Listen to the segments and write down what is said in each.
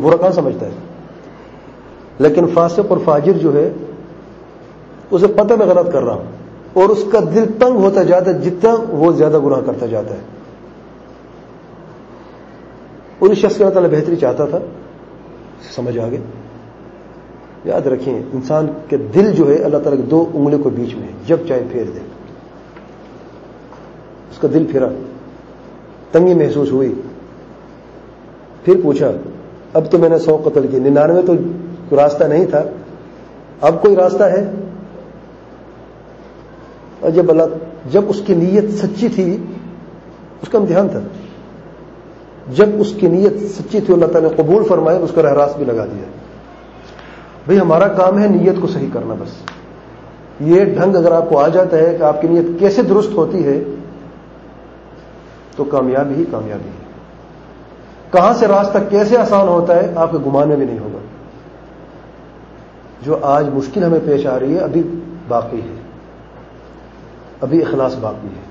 برا کہاں سمجھتا ہے. لیکن فاسق اور فاجر جو ہے اسے پتہ میں غلط کر رہا ہوں اور اس کا دل تنگ ہوتا جاتا ہے جتنا وہ زیادہ گناہ کرتا جاتا ہے. اور اس شخص کے اللہ تعالیٰ بہتری چاہتا تھا, سمجھ آگے. یاد رکھیں انسان کے دل جو ہے اللہ تعالیٰ کے 2 انگلیوں کے بیچ میں ہے, جب چاہے پھیر دے. اس کا دل پھرا, تنگی محسوس ہوئی, پھر پوچھا اب تو میں نے 100 قتل کیے, 99 تو کوئی راستہ نہیں تھا, اب کوئی راستہ ہے. اور جب اس کی نیت سچی تھی, اس کا امتحان تھا, جب اس کی نیت سچی تھی اللہ تعالیٰ نے قبول فرمایا, اس کا رہ راست بھی لگا دیا. بھئی ہمارا کام ہے نیت کو صحیح کرنا بس. یہ ڈھنگ اگر آپ کو آ جاتا ہے کہ آپ کی نیت کیسے درست ہوتی ہے تو کامیابی ہی کامیابی ہے. کہاں سے راستہ کیسے آسان ہوتا ہے آپ کے گمان میں بھی نہیں ہوگا. جو آج مشکل ہمیں پیش آ رہی ہے ابھی باقی ہے, ابھی اخلاص باقی ہے.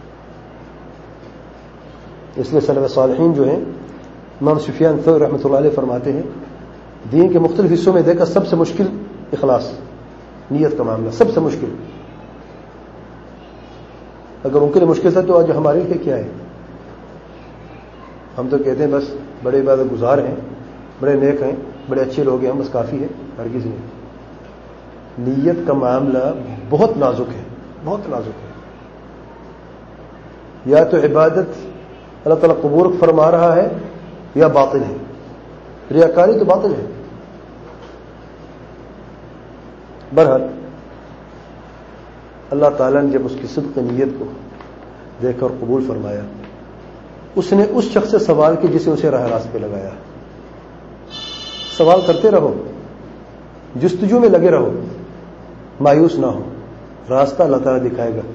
اس لیے سلف صالحین جو ہیں, امام سفیان ثوری رحمۃ اللہ علیہ فرماتے ہیں دین کے مختلف حصوں میں دیکھا سب سے مشکل اخلاص, نیت کا معاملہ سب سے مشکل. اگر ان کے لیے مشکل تھا تو آج ہمارے لیے کیا ہے؟ ہم تو کہتے ہیں بس بڑے عبادت گزار ہیں, بڑے نیک ہیں, بڑے اچھے لوگ ہیں, بس کافی ہے. ہرگز نہیں. نیت کا معاملہ بہت نازک ہے, بہت نازک ہے. یا تو عبادت اللہ تعالیٰ قبول فرما رہا ہے یا باطل ہے. ریاکاری تو باطل ہے. بہرحال اللہ تعالیٰ نے جب اس کی صدق نیت کو دیکھ کر قبول فرمایا, اس نے اس شخص سے سوال کی جسے اسے راہ راست پہ لگایا. سوال کرتے رہو, جستجو میں لگے رہو, مایوس نہ ہو, راستہ اللہ تعالیٰ دکھائے گا.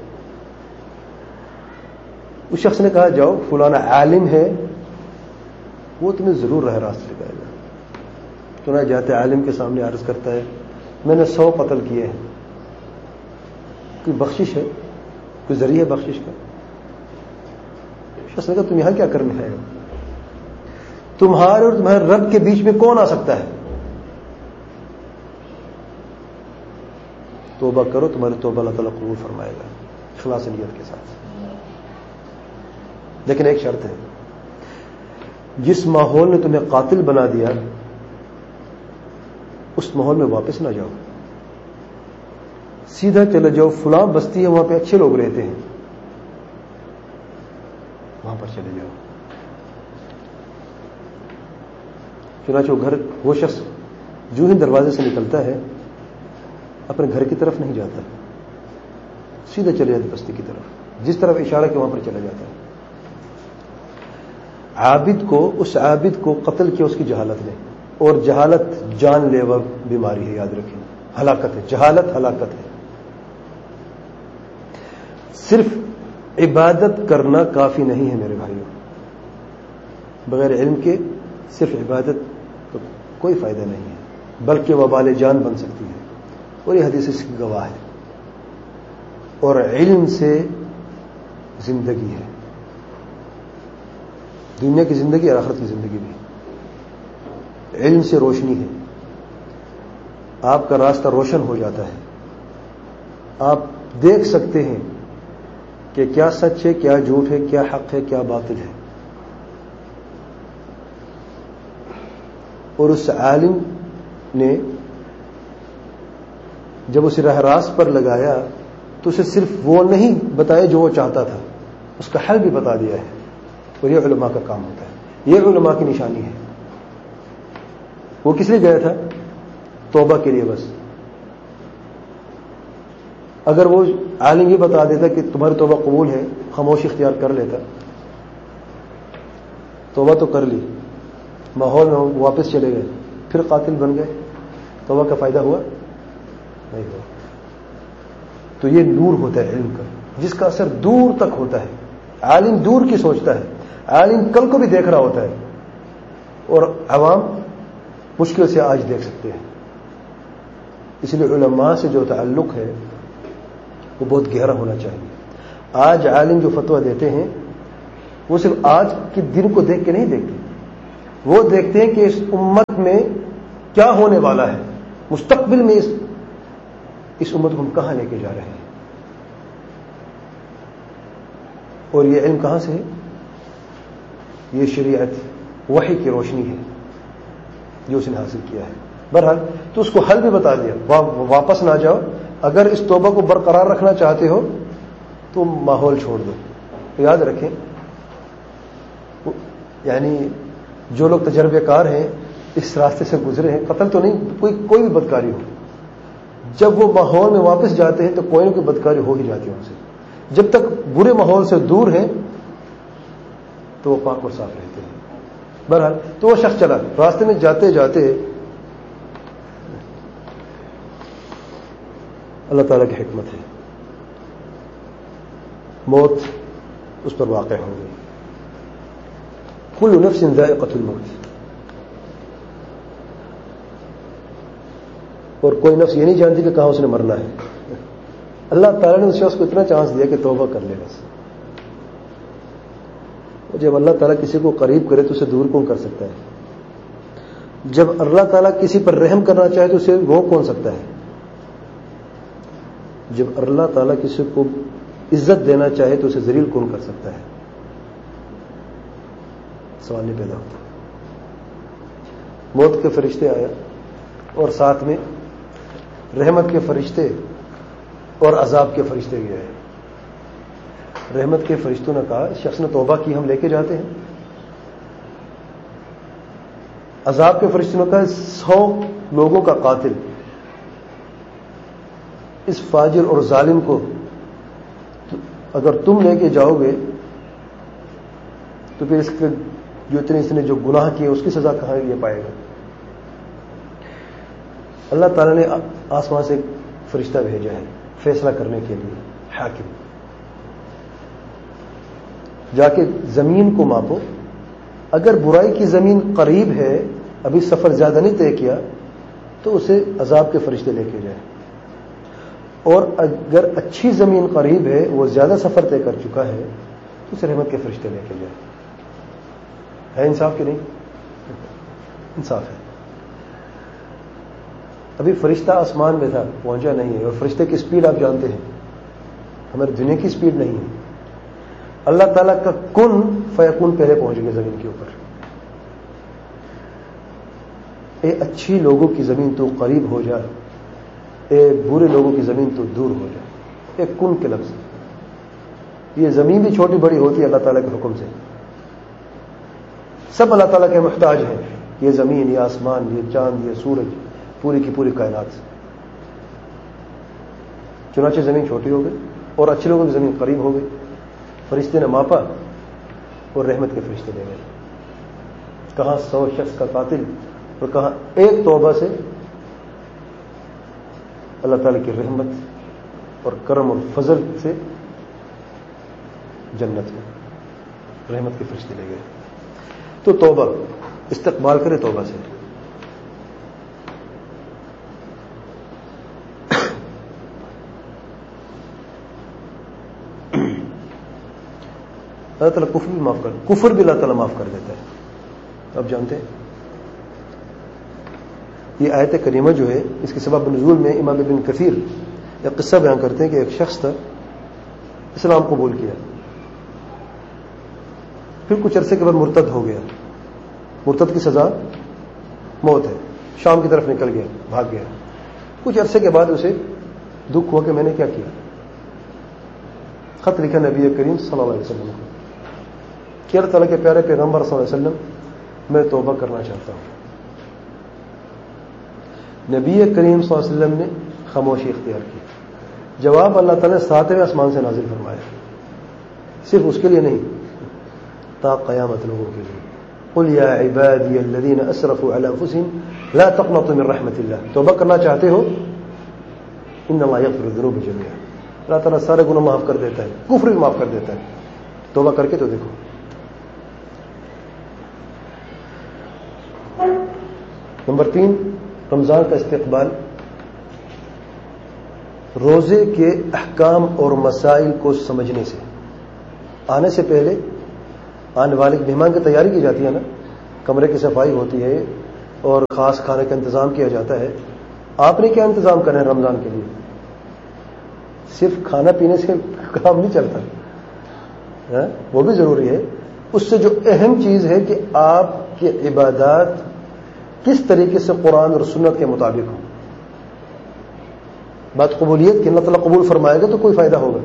اس شخص نے کہا جاؤ فلانا عالم ہے, وہ تمہیں ضرور راہ راست دکھائے گا. تو نہ جاتے عالم کے سامنے عرض کرتا ہے میں نے 100 قتل کیے ہیں, کوئی بخشش ہے, کوئی ذریعہ بخشش کا؟ شخص نے کہا تم یہاں کیا کرنے آئے ہو؟ تمہارے اور تمہارے رب کے بیچ میں کون آ سکتا ہے؟ توبہ کرو, تمہاری توبہ اللہ تعالیٰ قبول فرمائے گا اخلاص نیت کے ساتھ. لیکن ایک شرط ہے, جس ماحول نے تمہیں قاتل بنا دیا اس ماحول میں واپس نہ جاؤ. سیدھا چلے جاؤ, فلاں بستی ہے وہاں پہ اچھے لوگ رہتے ہیں, وہاں پر چلے جاؤ. چنانچہ وہ شخص جو ہی دروازے سے نکلتا ہے اپنے گھر کی طرف نہیں جاتا, سیدھا چلے جاتا بستی کی طرف, جس طرف اشارہ کے وہاں پر چلا جاتا ہے. اس عابد کو قتل کیا اس کی جہالت نے, اور جہالت جان لیوا بیماری ہے, یاد رکھیں, ہلاکت ہے. جہالت ہلاکت ہے. صرف عبادت کرنا کافی نہیں ہے میرے بھائیوں, بغیر علم کے صرف عبادت کا کوئی فائدہ نہیں ہے, بلکہ وبال جان بن سکتی ہے, اور یہ حدیث اس کی گواہ ہے. اور علم سے زندگی ہے, دنیا کی زندگی اور آخرت کی زندگی بھی. علم سے روشنی ہے, آپ کا راستہ روشن ہو جاتا ہے, آپ دیکھ سکتے ہیں کہ کیا سچ ہے, کیا جھوٹ ہے, کیا حق ہے, کیا باطل ہے. اور اس عالم نے جب اسے راہ راست پر لگایا تو اسے صرف وہ نہیں بتایا جو وہ چاہتا تھا, اس کا حل بھی بتا دیا ہے. اور یہ علماء کا کام ہوتا ہے, یہ علماء کی نشانی ہے. وہ کس لیے گیا تھا؟ توبہ کے لیے بس. اگر وہ عالم یہ بتا دیتا کہ تمہاری توبہ قبول ہے, خاموشی اختیار کر لیتا. توبہ تو کر لی, ماحول میں واپس چلے گئے, پھر قاتل بن گئے, توبہ کا فائدہ ہوا نہیں ہوا. تو یہ نور ہوتا ہے علم کا, جس کا اثر دور تک ہوتا ہے. عالم دور کی سوچتا ہے, عالم کل کو بھی دیکھ رہا ہوتا ہے, اور عوام مشکل سے آج دیکھ سکتے ہیں. اس لیے علماء سے جو تعلق ہے وہ بہت گہرا ہونا چاہیے. آج عالم جو فتویٰ دیتے ہیں وہ صرف آج کے دن کو دیکھ کے نہیں دیکھتے, وہ دیکھتے ہیں کہ اس امت میں کیا ہونے والا ہے، مستقبل میں اس امت کو ہم کہاں لے کے جا رہے ہیں. اور یہ علم کہاں سے ہے؟ یہ شریعت وحی کی روشنی ہے جو اس نے حاصل کیا ہے. بہرحال تو اس کو حل بھی بتا دیا، واپس نہ جاؤ. اگر اس توبہ کو برقرار رکھنا چاہتے ہو تو ماحول چھوڑ دو. یاد رکھیں، یعنی جو لوگ تجربے کار ہیں، اس راستے سے گزرے ہیں، قتل تو نہیں، کوئی بھی بدکاری ہو، جب وہ ماحول میں واپس جاتے ہیں تو کوئی نہ کوئی بدکاری ہو ہی جاتی ہے ان سے. جب تک برے ماحول سے دور ہیں تو وہ پاک اور صاف رہتے ہیں. بہرحال تو وہ شخص چلا، راستے میں جاتے جاتے اللہ تعالیٰ کی حکمت ہے، موت اس پر واقع ہو گئی. کل نفس ذائقۃ الموت. اور کوئی نفس یہ نہیں جانتی کہ کہاں اس نے مرنا ہے. اللہ تعالیٰ نے اس شخص کو اتنا چانس دیا کہ توبہ کر لے بس. جب اللہ تعالیٰ کسی کو قریب کرے تو اسے دور کون کر سکتا ہے؟ جب اللہ تعالیٰ کسی پر رحم کرنا چاہے تو اسے روک کون سکتا ہے؟ جب اللہ تعالیٰ کسی کو عزت دینا چاہے تو اسے ذلیل کون کر سکتا ہے؟ سوال نہیں پیدا ہوتا. موت کے فرشتے آیا اور ساتھ میں رحمت کے فرشتے اور عذاب کے فرشتے بھی آئے. رحمت کے فرشتوں نے کہا اس شخص نے توبہ کی، ہم لے کے جاتے ہیں. عذاب کے فرشتوں نے کہا 100 لوگوں کا قاتل، اس فاجر اور ظالم کو اگر تم لے کے جاؤ گے تو پھر اس کے اس نے جو گناہ کیے اس کی سزا کہاں یہ پائے گا؟ اللہ تعالیٰ نے آسمان سے ایک فرشتہ بھیجا ہے فیصلہ کرنے کے لیے، حاکم. جا کے زمین کو ماپو، اگر برائی کی زمین قریب ہے، ابھی سفر زیادہ نہیں طے کیا، تو اسے عذاب کے فرشتے لے کے جائیں. اور اگر اچھی زمین قریب ہے، وہ زیادہ سفر طے کر چکا ہے، تو اسے رحمت کے فرشتے لے کے جائیں. ہے انصاف کہ نہیں؟ انصاف ہے. ابھی فرشتہ آسمان میں تھا، پہنچا نہیں ہے. اور فرشتے کی سپیڈ آپ جانتے ہیں، ہماری دنیا کی سپیڈ نہیں ہے. اللہ تعالیٰ کا کن فیکون پہلے پہنچ گئے زمین کے اوپر. اے اچھی لوگوں کی زمین تو قریب ہو جا، اے برے لوگوں کی زمین تو دور ہو جا. ایک کن کے لفظ. یہ زمین بھی چھوٹی بڑی ہوتی ہے اللہ تعالیٰ کے حکم سے. سب اللہ تعالیٰ کے محتاج ہیں، یہ زمین، یہ آسمان، یہ چاند، یہ سورج، پوری کی پوری کائنات. چنانچہ زمین چھوٹی ہو گئی اور اچھے لوگوں کی زمین قریب ہو گئی. فرشتے نے ماپا اور رحمت کے فرشتے لے گئے. کہاں 100 شخص کا قاتل اور کہاں ایک توبہ سے اللہ تعالیٰ کی رحمت اور کرم اور فضل سے جنت میں رحمت کے فرشتے لے گئے. تو توبہ استقبال کرے توبہ سے. اللہ تعالیٰ کفر بھی معاف کفر بھی اللہ تعالیٰ معاف کر دیتا ہے. آپ جانتے ہیں یہ آیت کریمہ جو ہے، اس کے سبب نزول میں امام ابن کثیر ایک قصہ بیان کرتے ہیں کہ ایک شخص تھا، اسلام قبول کیا، پھر کچھ عرصے کے بعد مرتد ہو گیا. مرتد کی سزا موت ہے. شام کی طرف نکل گیا، بھاگ گیا. کچھ عرصے کے بعد اسے دکھ ہوا کہ میں نے کیا کیا. خط لکھا نبی کریم صلی اللہ علیہ وسلم کو کہ اللہ تعالیٰ کے پیارے پیغمبر صلی اللہ علیہ وسلم، میں توبہ کرنا چاہتا ہوں. نبی کریم صلی اللہ علیہ وسلم نے خاموشی اختیار کی. جواب اللہ تعالیٰ نے 7ویں آسمان سے نازل فرمایا. صرف اس کے لیے نہیں، تا قیامت لوگوں کے لیے. قل یا عبادی الذین اسرفوا علی انفسهم لا تقنطوا من رحمت اللہ. توبہ کرنا چاہتے ہو، ان اللہ یغفر الذنوب جميعا. اللہ تعالیٰ سارے گناہ معاف کر دیتا ہے، کفر بھی معاف کر دیتا ہے. توبہ کر کے تو دیکھو. نمبر 3، رمضان کا استقبال. روزے کے احکام اور مسائل کو سمجھنے سے. آنے سے پہلے آنے والے مہمان کی تیاری کی جاتی ہے نا، کمرے کی صفائی ہوتی ہے اور خاص کھانے کا انتظام کیا جاتا ہے. آپ نے کیا انتظام کرنا ہے رمضان کے لیے؟ صرف کھانا پینے سے کام نہیں چلتا، وہ بھی ضروری ہے. اس سے جو اہم چیز ہے کہ آپ کی عبادات کس طریقے سے قرآن اور سنت کے مطابق ہوں. بات قبولیت کی، اللہ تعالیٰ قبول فرمائے گا تو کوئی فائدہ ہوگا.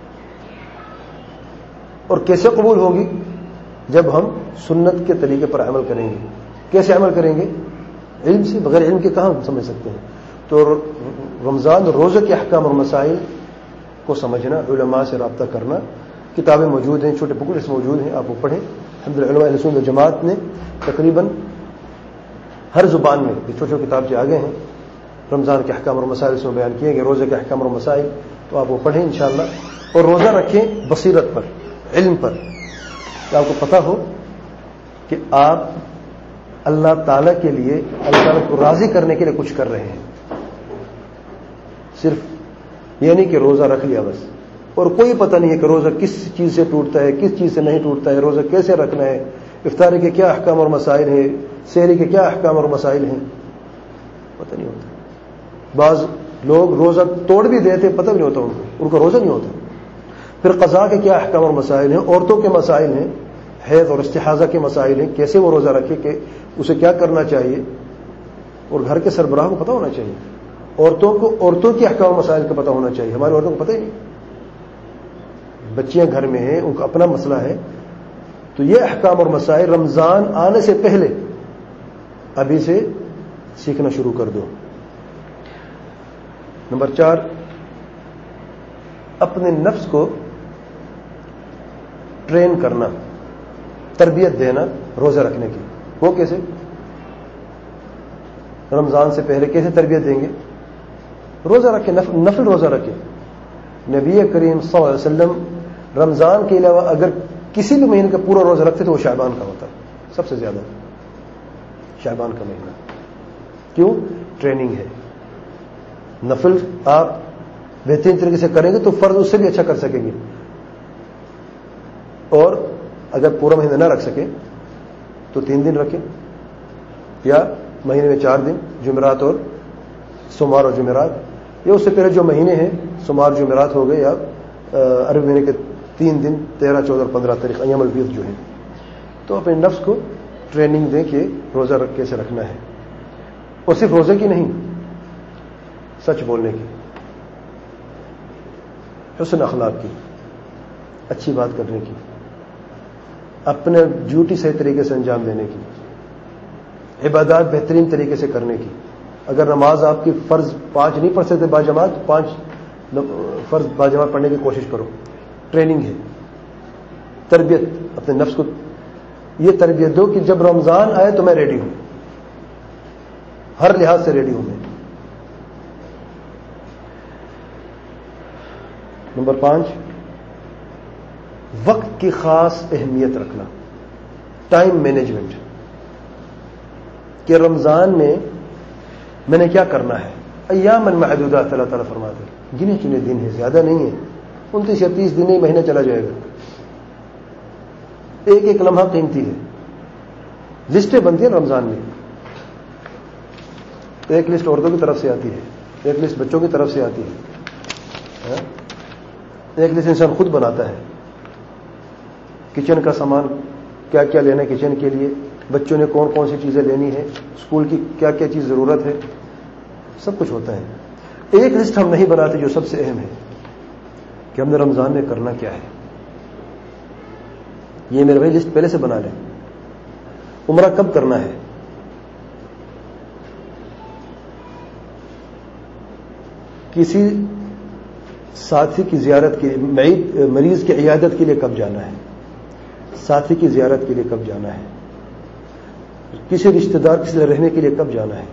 اور کیسے قبول ہوگی؟ جب ہم سنت کے طریقے پر عمل کریں گے. کیسے عمل کریں گے؟ علم سے. بغیر علم کے کہاں ہم سمجھ سکتے ہیں؟ تو رمضان روزے کے احکام اور مسائل کو سمجھنا، علماء سے رابطہ کرنا. کتابیں موجود ہیں، چھوٹے بکلٹس موجود ہیں، آپ وہ پڑھیں. الحمدللہ علماء اہل سنت والجماعت نے تقریباً ہر زبان میں یہ چھوٹے چھوٹے کتاب آگے ہیں. رمضان کے احکام اور مسائل اس میں بیان کیے گئے، روزے کے احکام اور مسائل. تو آپ وہ پڑھیں انشاءاللہ. اور روزہ رکھیں بصیرت پر، علم پر، کہ آپ کو پتہ ہو کہ آپ اللہ تعالیٰ کے لیے، اللہ تعالیٰ کو راضی کرنے کے لیے کچھ کر رہے ہیں. صرف یہ نہیں کہ روزہ رکھ لیا بس، اور کوئی پتہ نہیں ہے کہ روزہ کس چیز سے ٹوٹتا ہے، کس چیز سے نہیں ٹوٹتا ہے، روزہ کیسے رکھنا ہے، افطاری کے کیا احکام اور مسائل ہیں، سحری کے کیا احکام اور مسائل ہیں، پتہ نہیں ہوتا. بعض لوگ روزہ توڑ بھی دیتے، پتہ بھی نہیں ہوتا ان کو روزہ نہیں ہوتا. پھر قضاء کے کیا احکام اور مسائل ہیں، عورتوں کے مسائل ہیں، حیض اور استحاضہ کے مسائل ہیں، کیسے وہ روزہ رکھے، کہ اسے کیا کرنا چاہیے. اور گھر کے سربراہ کو پتہ ہونا چاہیے. عورتوں کو عورتوں کے احکام و مسائل کا پتہ ہونا چاہیے. ہماری عورتوں کو پتہ ہی نہیں. بچیاں گھر میں ہیں، ان کا اپنا مسئلہ ہے. تو یہ احکام اور مسائل رمضان آنے سے پہلے ابھی سے سیکھنا شروع کر دو. نمبر 4، اپنے نفس کو ٹرین کرنا، تربیت دینا روزہ رکھنے کی. وہ کیسے؟ رمضان سے پہلے کیسے تربیت دیں گے؟ روزہ رکھے، نفل روزہ رکھے. نبی کریم صلی اللہ علیہ وسلم رمضان کے علاوہ اگر کسی بھی مہینے کا پورا روزہ رکھتے تو وہ شعبان کا ہوتا ہے سب سے زیادہ. شعبان کا مہینہ. کیوں؟ ٹریننگ ہے. نفل آپ بہترین طریقے سے کریں گے تو فرض اس سے بھی اچھا کر سکیں گے. اور اگر پورا مہینہ نہ رکھ سکے تو 3 دن رکھیں، یا مہینے میں 4 دن، جمعرات اور سوموار اور جمعرات، یا اس سے پہلے جو مہینے ہیں سوموار جمعرات ہو گئے، یا عربی مہینے کے 3 دن 13، 14 اور 15 تاریخ ایام البیض جو ہیں. تو اپنے نفس کو ٹریننگ دیں کہ روزہ کیسے رکھنا ہے. اور صرف روزے کی نہیں، سچ بولنے کی، حسن اخلاق کی، اچھی بات کرنے کی، اپنے ڈیوٹی صحیح طریقے سے انجام دینے کی، عبادات بہترین طریقے سے کرنے کی. اگر نماز آپ کی فرض 5 نہیں پڑھ سکتے باجماعت، 5 فرض باجماعت پڑھنے کی کوشش کرو. ٹریننگ ہے. تربیت اپنے نفس کو یہ تربیت دو کہ جب رمضان آئے تو میں ریڈی ہوں، ہر لحاظ سے ریڈی ہوں میں. نمبر 5، وقت کی خاص اہمیت رکھنا، ٹائم مینجمنٹ. کہ رمضان میں میں نے کیا کرنا ہے. ایام معدودات اللہ تعالیٰ فرماتے ہیں، گنے چنے دن ہیں، زیادہ نہیں ہے. 29 یا 30 دن نہیں، مہینہ چلا جائے گا. ایک ایک لمحہ قیمتی ہے. لسٹیں بنتی ہیں رمضان میں. ایک لسٹ عورتوں کی طرف سے آتی ہے، ایک لسٹ بچوں کی طرف سے آتی ہے، ایک لسٹ انسان خود بناتا ہے. کچن کا سامان کیا کیا لینا ہے کچن کے لیے، بچوں نے کون کون سی چیزیں لینی ہے، اسکول کی کیا کیا چیز ضرورت ہے، سب کچھ ہوتا ہے. ایک لسٹ ہم نہیں بناتے جو سب سے اہم ہے کہ ہم نے رمضان میں کرنا کیا ہے. یہ میرے بھائی لسٹ پہلے سے بنا لیں. عمرہ کب کرنا ہے، کسی ساتھی کی زیارت کے لیے، مریض کی عیادت کے لیے کب جانا ہے، ساتھی کی زیارت کے لیے کب جانا ہے، کسی رشتہ دار کسی سے رہنے کے لیے کب جانا ہے.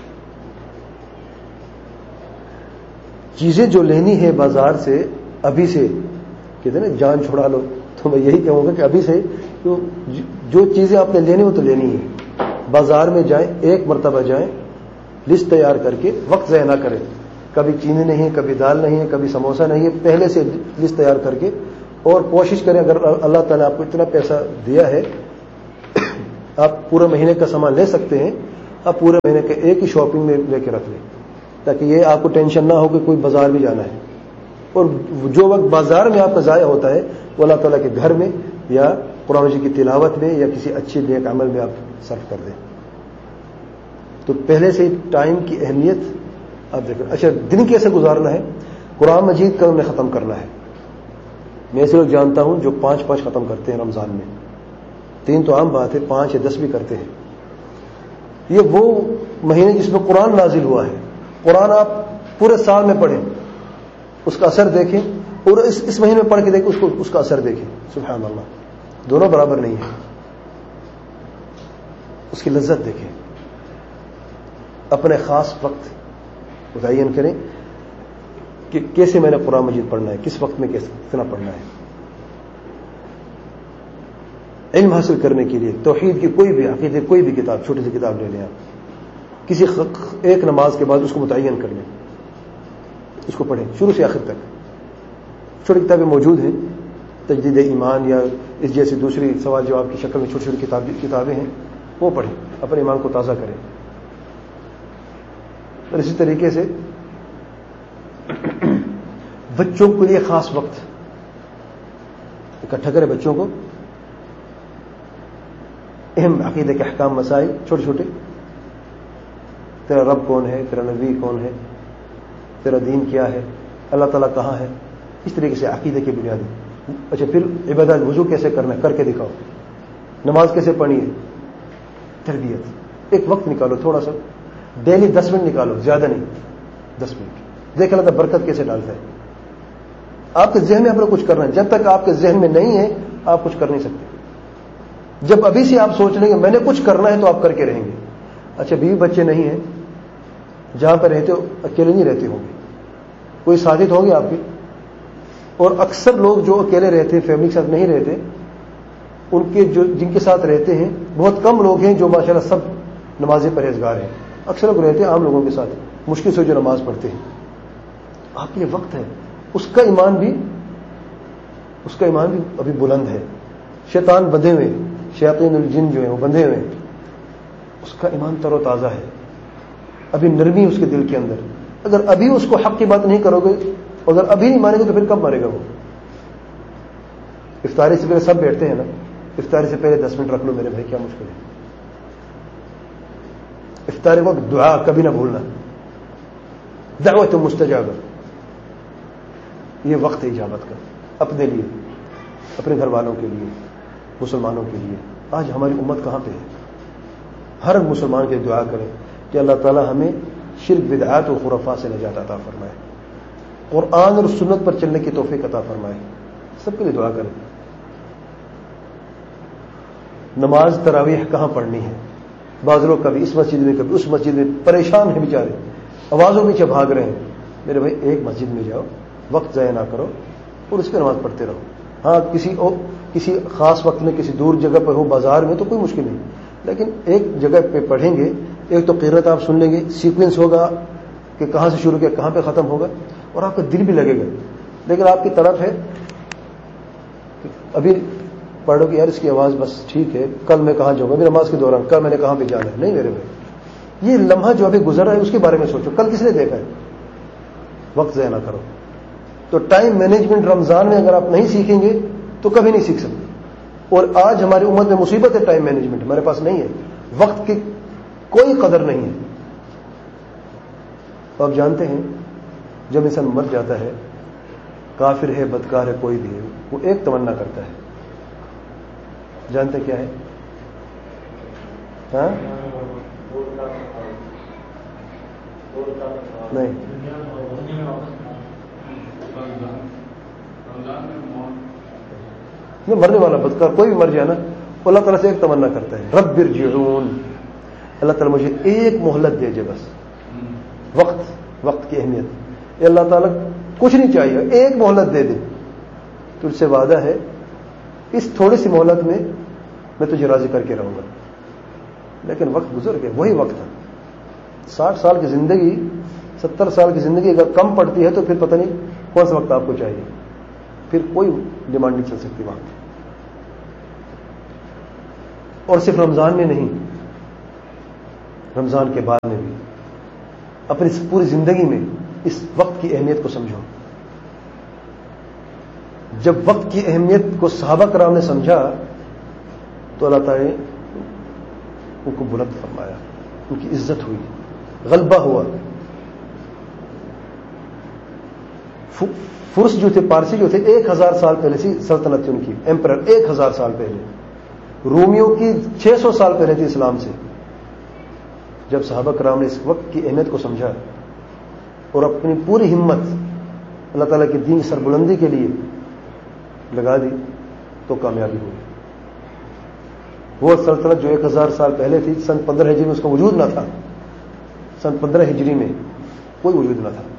چیزیں جو لینی ہے بازار سے ابھی سے، کہتے ہیں نا جان چھڑا لو، تو میں یہی کہوں گا کہ ابھی سے جو چیزیں آپ نے لینی ہو تو لینی ہے. بازار میں جائیں، ایک مرتبہ جائیں، لسٹ تیار کر کے، وقت ضائع نہ کریں. کبھی چینی نہیں ہے، کبھی دال نہیں ہے، کبھی سموسہ نہیں ہے، پہلے سے لسٹ تیار کر کے. اور کوشش کریں اگر اللہ تعالیٰ آپ کو اتنا پیسہ دیا ہے آپ پورے مہینے کا سامان لے سکتے ہیں, آپ پورے مہینے کے ایک ہی شاپنگ میں لے کے رکھ لیں, تاکہ یہ آپ کو ٹینشن نہ ہو کہ کوئی بازار بھی جانا ہے. اور جو وقت بازار میں آپ کا ضائع ہوتا ہے وہ اللہ تعالیٰ کے گھر میں یا قرآن مجید کی تلاوت میں یا کسی اچھے نیک عمل میں آپ صرف کر دیں. تو پہلے سے ٹائم کی اہمیت آپ دیکھیں. اچھا, دن کیسے گزارنا ہے؟ قرآن مجید کا انہیں ختم کرنا ہے. میں ایسے لوگ جانتا ہوں جو 5 ختم کرتے ہیں رمضان میں. 3 تو عام بات ہے, 5 یا 10 بھی کرتے ہیں. یہ وہ مہینے جس میں قرآن نازل ہوا ہے. قرآن آپ پورے سال میں پڑھیں, اس کا اثر دیکھیں, اور اس مہینے میں پڑھ کے دیکھیں, اس کا اثر دیکھیں. سبحان اللہ, دونوں برابر نہیں ہیں. اس کی لذت دیکھیں. اپنے خاص وقت متعین کریں کہ کیسے میں نے قرآن مجید پڑھنا ہے, کس وقت میں کتنا پڑھنا ہے. علم حاصل کرنے کے لیے توحید کی کوئی بھی عقیدے کوئی بھی کتاب, چھوٹی سی کتاب لے لیں آپ, کسی ایک نماز کے بعد اس کو متعین کر لیں, اس کو پڑھیں شروع سے آخر تک. چھوٹی کتابیں موجود ہیں, تجدید ایمان یا اس جیسی دوسری سوال جواب کی شکل میں چھوٹی چھوٹی کتابیں ہیں, وہ پڑھیں, اپنے ایمان کو تازہ کریں. اور اسی طریقے سے بچوں کے لیے خاص وقت اکٹھا کریں. بچوں کو اہم عقیدے کے احکام مسائل چھوٹے چھوٹے, تیرا رب کون ہے, تیرا نبی کون ہے, تیرا دین کیا ہے, اللہ تعالیٰ کہاں ہے, اس طریقے سے عقیدے کی بنیادی. اچھا, پھر عبادت, وضو کیسے کرنا ہے کر کے دکھاؤ, نماز کیسے پڑھنی ہے, تربیت. ایک وقت نکالو تھوڑا سا, ڈیلی 10 منٹ نکالو, زیادہ نہیں, 10 منٹ. دیکھ اللہ تعالیٰ برکت کیسے ڈالتا ہے. آپ کے ذہن میں آپ کو کچھ کرنا ہے, جب تک آپ کے ذہن میں نہیں ہے آپ کچھ کر نہیں سکتے. جب ابھی سے آپ سوچ لیں گے میں نے کچھ کرنا ہے تو آپ کر کے رہیں گے. اچھا, بیوی بچے نہیں ہیں, جہاں پہ رہتے ہو اکیلے نہیں رہتے ہوں گے, کوئی ساتھ ہوگی آپ کی. اور اکثر لوگ جو اکیلے رہتے ہیں, فیملی کے ساتھ نہیں رہتے, ان کے جن کے ساتھ رہتے ہیں بہت کم لوگ ہیں جو ماشاءاللہ سب نمازی پرہیزگار ہیں. اکثر لوگ رہتے ہیں عام لوگوں کے ساتھ, مشکل سے جو نماز پڑھتے ہیں. آپ کے لیے وقت ہے, اس کا ایمان بھی ابھی بلند ہے. شیطان بندھے ہوئے, شیاطین الجن جو ہیں وہ بندھے ہوئے, اس کا ایمان تر و تازہ ہے, ابھی نرمی اس کے دل کے اندر. اگر ابھی اس کو حق کی بات نہیں کرو گے, اگر ابھی نہیں مانے گے تو پھر کب مارے گا وہ؟ افطاری سے پہلے سب بیٹھتے ہیں نا, افطاری سے پہلے 10 منٹ رکھ لو میرے بھائی, کیا مشکل ہے. افطاری وقت دعا کبھی نہ بھولنا, دعوت مستجابہ, یہ وقت ہے اجابت کا, اپنے لیے, اپنے گھر والوں کے لیے, مسلمانوں کے لیے. آج ہماری امت کہاں پہ ہے؟ ہر مسلمان کے دعا کریں کہ اللہ تعالی ہمیں شرک بدعات و خرافات سے نجات عطا فرمائے, قرآن اور سنت پر چلنے کی توفیق عطا فرمائے. سب کے لیے دعا کریں. نماز تراویح کہاں پڑھنی ہے؟ بعض لوگ کبھی اس مسجد میں کبھی اس مسجد میں, پریشان ہیں بیچارے, آوازوں پیچھے بھاگ رہے ہیں. میرے بھائی ایک مسجد میں جاؤ, وقت ضائع نہ کرو اور اس پہ نماز پڑھتے رہو. ہاں, کسی خاص وقت میں کسی دور جگہ پر ہو, بازار میں, تو کوئی مشکل نہیں, لیکن ایک جگہ پہ پڑھیں گے, ایک تو قرات آپ سن لیں گے, سیکوینس ہوگا کہ کہاں سے شروع کیا کہاں پہ ختم ہوگا, اور آپ کا دل بھی لگے گا. لیکن آپ کی طرف ہے ابھی پڑھو کہ یار اس کی آواز بس ٹھیک ہے, کل میں کہاں جاؤں گا, میری نماز کے دوران کل میں نے کہاں پہ جانا ہے. نہیں میرے بھائی, یہ لمحہ جو ابھی گزر رہا ہے اس کے بارے میں سوچو, کل کس نے دیکھا ہے. وقت ضائع نہ کرو. تو ٹائم مینجمنٹ رمضان میں اگر آپ نہیں سیکھیں گے تو کبھی نہیں سیکھ سکتے. اور آج ہماری امت میں مصیبت ہے, ٹائم مینجمنٹ ہمارے پاس نہیں ہے, وقت کی کوئی قدر نہیں ہے. تو آپ جانتے ہیں جب انسان مر جاتا ہے, کافر ہے, بدکار ہے, کوئی بھی ہے, وہ ایک تمنا کرتا ہے. جانتے کیا ہے؟ ہاں نہیں, مرنے والا بدکار کوئی بھی مر جائے نا, اللہ تعالیٰ سے ایک تمنا کرتا ہے, رب ارجعون, اللہ تعالیٰ مجھے ایک مہلت دے جائے بس. وقت کی اہمیت, یہ اللہ تعالیٰ کچھ نہیں چاہیے, ایک مہلت دے دے. تجھ سے وعدہ ہے اس تھوڑی سی مہلت میں تجھے راضی کر کے رہوں گا. لیکن وقت گزر گیا, وہی وقت تھا. 60 سال کی زندگی, 70 سال کی زندگی اگر کم پڑتی ہے تو پھر پتہ نہیں کون سا وقت آپ کو چاہیے, پھر کوئی ڈیمانڈ نہیں چل سکتی وہاں. اور صرف رمضان میں نہیں، رمضان کے بعد میں بھی اپنی پوری زندگی میں اس وقت کی اہمیت کو سمجھو. جب وقت کی اہمیت کو صحابہ کرام نے سمجھا تو اللہ تعالی نے ان کو بلند فرمایا، ان کی عزت ہوئی، غلبہ ہوا. فرس جو تھے، پارسی جو تھے، 1000 سال پہلے سے سلطنت تھی ان کی، ایمپرر 1000 سال پہلے. رومیوں کی 600 سال پہلے تھی اسلام سے. جب صحابہ کرام نے اس وقت کی اہمیت کو سمجھا اور اپنی پوری ہمت اللہ تعالیٰ کے دین کی سربلندی کے لیے لگا دی تو کامیابی ہوئی. وہ سلطنت جو 1000 سال پہلے تھی، سن 15 ہجری میں اس کا وجود نہ تھا. سن 15 ہجری میں کوئی وجود نہ تھا.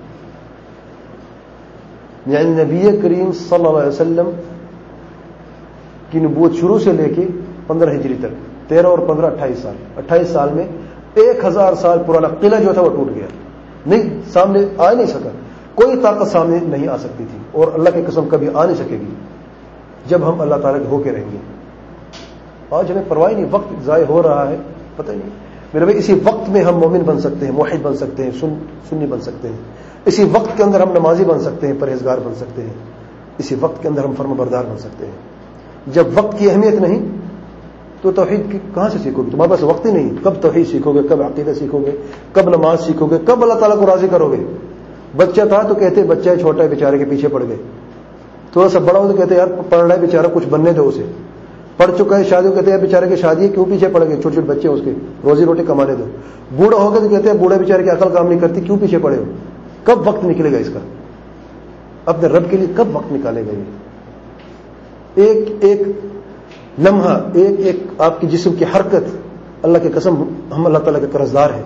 یعنی نبی کریم صلی اللہ علیہ وسلم کی نبوت شروع سے لے کے 15 ہجری تک 13 اور 15 28 سال میں 1000 سال پرانا قلعہ جو تھا وہ ٹوٹ گیا. نہیں، سامنے آ نہیں سکا. کوئی طاقت سامنے نہیں آ سکتی تھی اور اللہ کی قسم کبھی آ نہیں سکے گی جب ہم اللہ تعالیٰ کے ہو کے رہیں گے. آج ہمیں پرواہ نہیں، وقت ضائع ہو رہا ہے، پتہ نہیں. میرے بھائی اسی وقت میں ہم مومن بن سکتے ہیں، موحد بن سکتے ہیں، سنی بن سکتے ہیں. اسی وقت کے اندر ہم نمازی بن سکتے ہیں، پرہیزگار بن سکتے ہیں. اسی وقت کے اندر ہم فرما بردار بن سکتے ہیں. جب وقت کی اہمیت نہیں تو توحید کہاں سے سیکھو گے؟ تمہارے پاس وقت ہی نہیں. کب توحید سیکھو گے؟ کب عقیدہ سیکھو گے؟ کب نماز سیکھو گے؟ کب اللہ تعالیٰ کو راضی کرو گے؟ بچہ تھا تو کہتے بچہ ہے چھوٹا ہے بیچارے کے پیچھے پڑ گئے. تھوڑا سا بڑا ہو تو کہتے یار پڑھ رہا ہے بیچارہ، کچھ بننے دو اسے. پڑھ چکا ہے، شادی کہتے ہیں بیچارے کی شادی ہے، کیوں پیچھے پڑ گئے؟ چھوٹے چھوٹے بچے اس کے، روزی روٹی کمانے دو. بوڑھا ہو گیا تو کہتے ہیں بوڑھے بیچارے کی عقل کام نہیں کرتی، کیوں پیچھے پڑے ہو؟ کب وقت نکلے گا اس کا؟ اپنے رب کے لیے کب وقت نکالے گا؟ یہ ایک ایک لمحہ، ایک ایک آپ کی جسم کی حرکت، اللہ کی قسم ہم اللہ تعالیٰ کے قرضدار ہیں.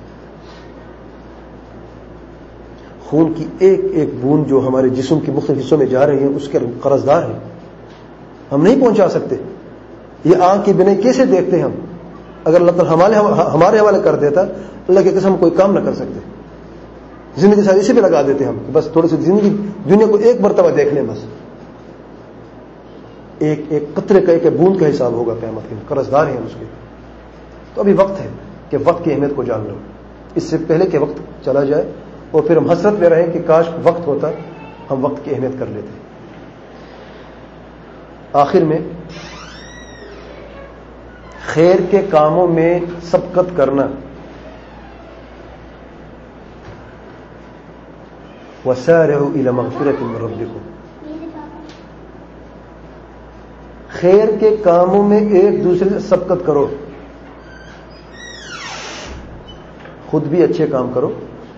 خون کی ایک ایک بوند جو ہمارے جسم کے مختلف حصوں میں جا رہی ہے اس کے قرضدار ہیں. ہم نہیں پہنچا سکتے. یہ آنکھ کی بینائی کیسے دیکھتے ہیں ہم؟ اگر اللہ تعالیٰ ہمارے حوالے کر دیتا، اللہ کی قسم کوئی کام نہ کر سکتے. زندگی ساری اسی پہ لگا دیتے ہم، بس تھوڑی سی زندگی دنیا کو ایک مرتبہ دیکھ لیں بس. ایک ایک قطرے کا، ایک بوند کا حساب ہوگا قیامت کے. قرضدار ہیں اس کے. تو ابھی وقت ہے کہ وقت کی اہمیت کو جان لو، اس سے پہلے کہ وقت چلا جائے اور پھر ہم حسرت میں رہیں کہ کاش وقت ہوتا، ہم وقت کی اہمیت کر لیتے. آخر میں خیر کے کاموں میں سبقت کرنا، وَسَارِعُوا إِلَى مَغْفِرَةٍ مِّن رَّبِّكُمْ. خیر کے کاموں میں ایک دوسرے سے سبقت کرو. خود بھی اچھے کام کرو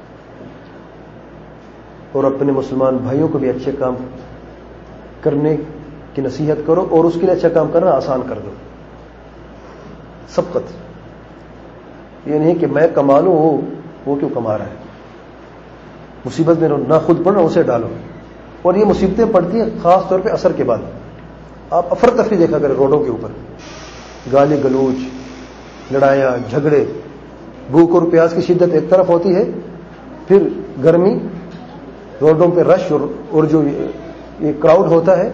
اور اپنے مسلمان بھائیوں کو بھی اچھے کام کرنے کی نصیحت کرو اور اس کے لیے اچھا کام کرنا آسان کر دو. سبقت یہ نہیں کہ میں کما لوں وہ کیوں کما رہا ہے. مصیبت میں نہ خود پڑھنا اسے ڈالو. اور یہ مصیبتیں پڑتی ہیں خاص طور پہ عصر کے بعد. آپ افرتفری دیکھا کریں روڈوں کے اوپر، گالی گلوچ، لڑائیاں، جھگڑے، بھوک اور پیاس کی شدت ایک طرف ہوتی ہے، پھر گرمی، روڈوں پہ رش اور جو یہ کراؤڈ ہوتا ہے.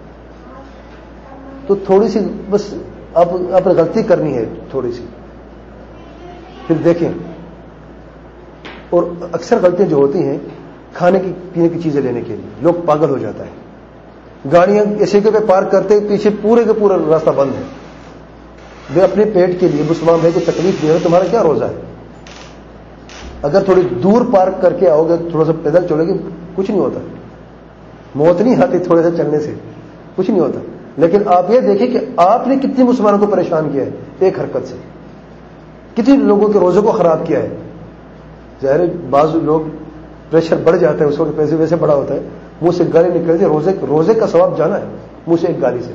تو تھوڑی سی بس آپ نے غلطی کرنی ہے تھوڑی سی، پھر دیکھیں. اور اکثر غلطیاں جو ہوتی ہیں کھانے کی پینے کی چیزیں لینے کے لیے لوگ پاگل ہو جاتا ہے. گاڑیاں ایسے جگہ پہ پارک کرتے پیچھے پورے کا پورا راستہ بند ہے. وہ اپنے پیٹ کے لیے مسلمان بھائی کو تکلیف دے رہے، تمہارا کیا روزہ ہے؟ اگر تھوڑی دور پارک کر کے آؤ گے، تھوڑا سا پیدل چلو گے، کچھ نہیں ہوتا. موت نہیں آتی تھوڑے سے چلنے سے، کچھ نہیں ہوتا. لیکن آپ یہ دیکھیں کہ آپ نے کتنی مسلمانوں کو پریشان کیا ہے ایک حرکت سے، کتنی لوگوں کے روزے کو خراب کیا ہے. ظاہر بعض لوگ پریشر بڑھ جاتا ہے، اس وقت پیسے ویسے بڑا ہوتا ہے، منہ سے گالی نکلتی ہے، روزے کا ثواب جانا ہے منہ سے ایک گالی سے،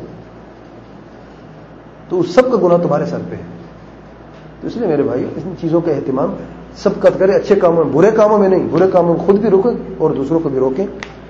تو اس سب کا گناہ تمہارے سر پہ ہے. تو اس لیے میرے بھائی ان چیزوں کا اہتمام سبقت کریں، اچھے کاموں میں، برے کاموں میں نہیں. برے کاموں میں خود بھی روکیں اور دوسروں کو بھی روکیں.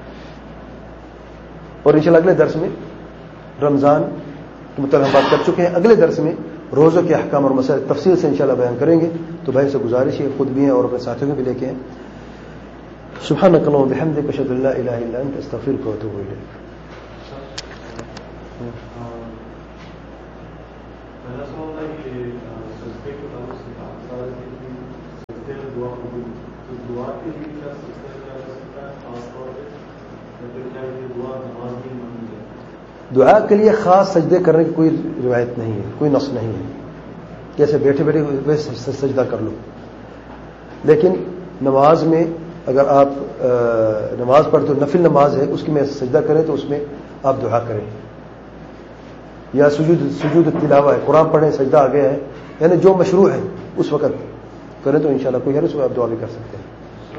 اور انشاءاللہ اگلے درس میں رمضان کے متعلق ہم بات کر چکے ہیں. اگلے درس میں روزوں کے احکام اور مسائل تفصیل سے انشاءاللہ بیان کریں گے. تو بھائی سے گزارش ہے، خود بھی ہیں اور اپنے ساتھیوں کو بھی لے کے ہیں. سبحانک اللہم وبحمدک، اشہد ان لا الہ الا انت، استغفرک واتوب الیک. دعا کے لیے خاص سجدے کرنے کی کوئی روایت نہیں ہے، کوئی نص نہیں ہے، جیسے بیٹھے بیٹھے سجدہ کر لو. لیکن نماز میں اگر آپ نماز پڑھتے ہو، نفل نماز ہے، اس کی میں سجدہ کریں تو اس میں آپ دعا کریں، یا سجود تلاوہ ہے، قرآن پڑھیں، سجدہ آ گیا ہے، یعنی جو مشروع ہے اس وقت کریں تو انشاءاللہ کوئی حرج، آپ دعا بھی کر سکتے ہیں.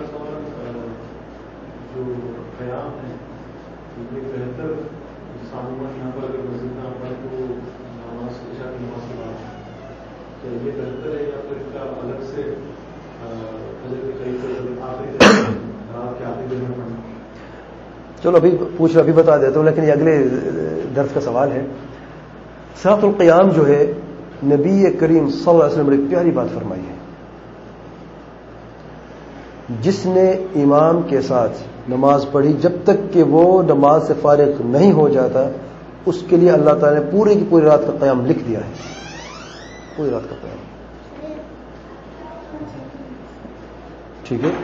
چلو ابھی بتا دیتا ہوں، لیکن یہ اگلے درس کا سوال ہے. صلاۃ القیام جو ہے نبی کریم صلی اللہ علیہ وسلم نے بڑی پیاری بات فرمائی ہے. جس نے امام کے ساتھ نماز پڑھی جب تک کہ وہ نماز سے فارغ نہیں ہو جاتا، اس کے لیے اللہ تعالیٰ نے پوری کی پوری رات کا قیام لکھ دیا ہے. پوری رات کا قیام، ٹھیک ہے،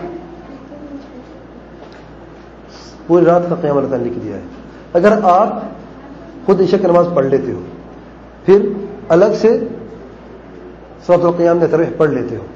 پوری رات کا قیام اللہ تعالیٰ نے لکھ دیا ہے. اگر آپ خود عشاء کی نماز پڑھ لیتے ہو، پھر الگ سے صلاۃ القیام میں تراویح پڑھ لیتے ہو،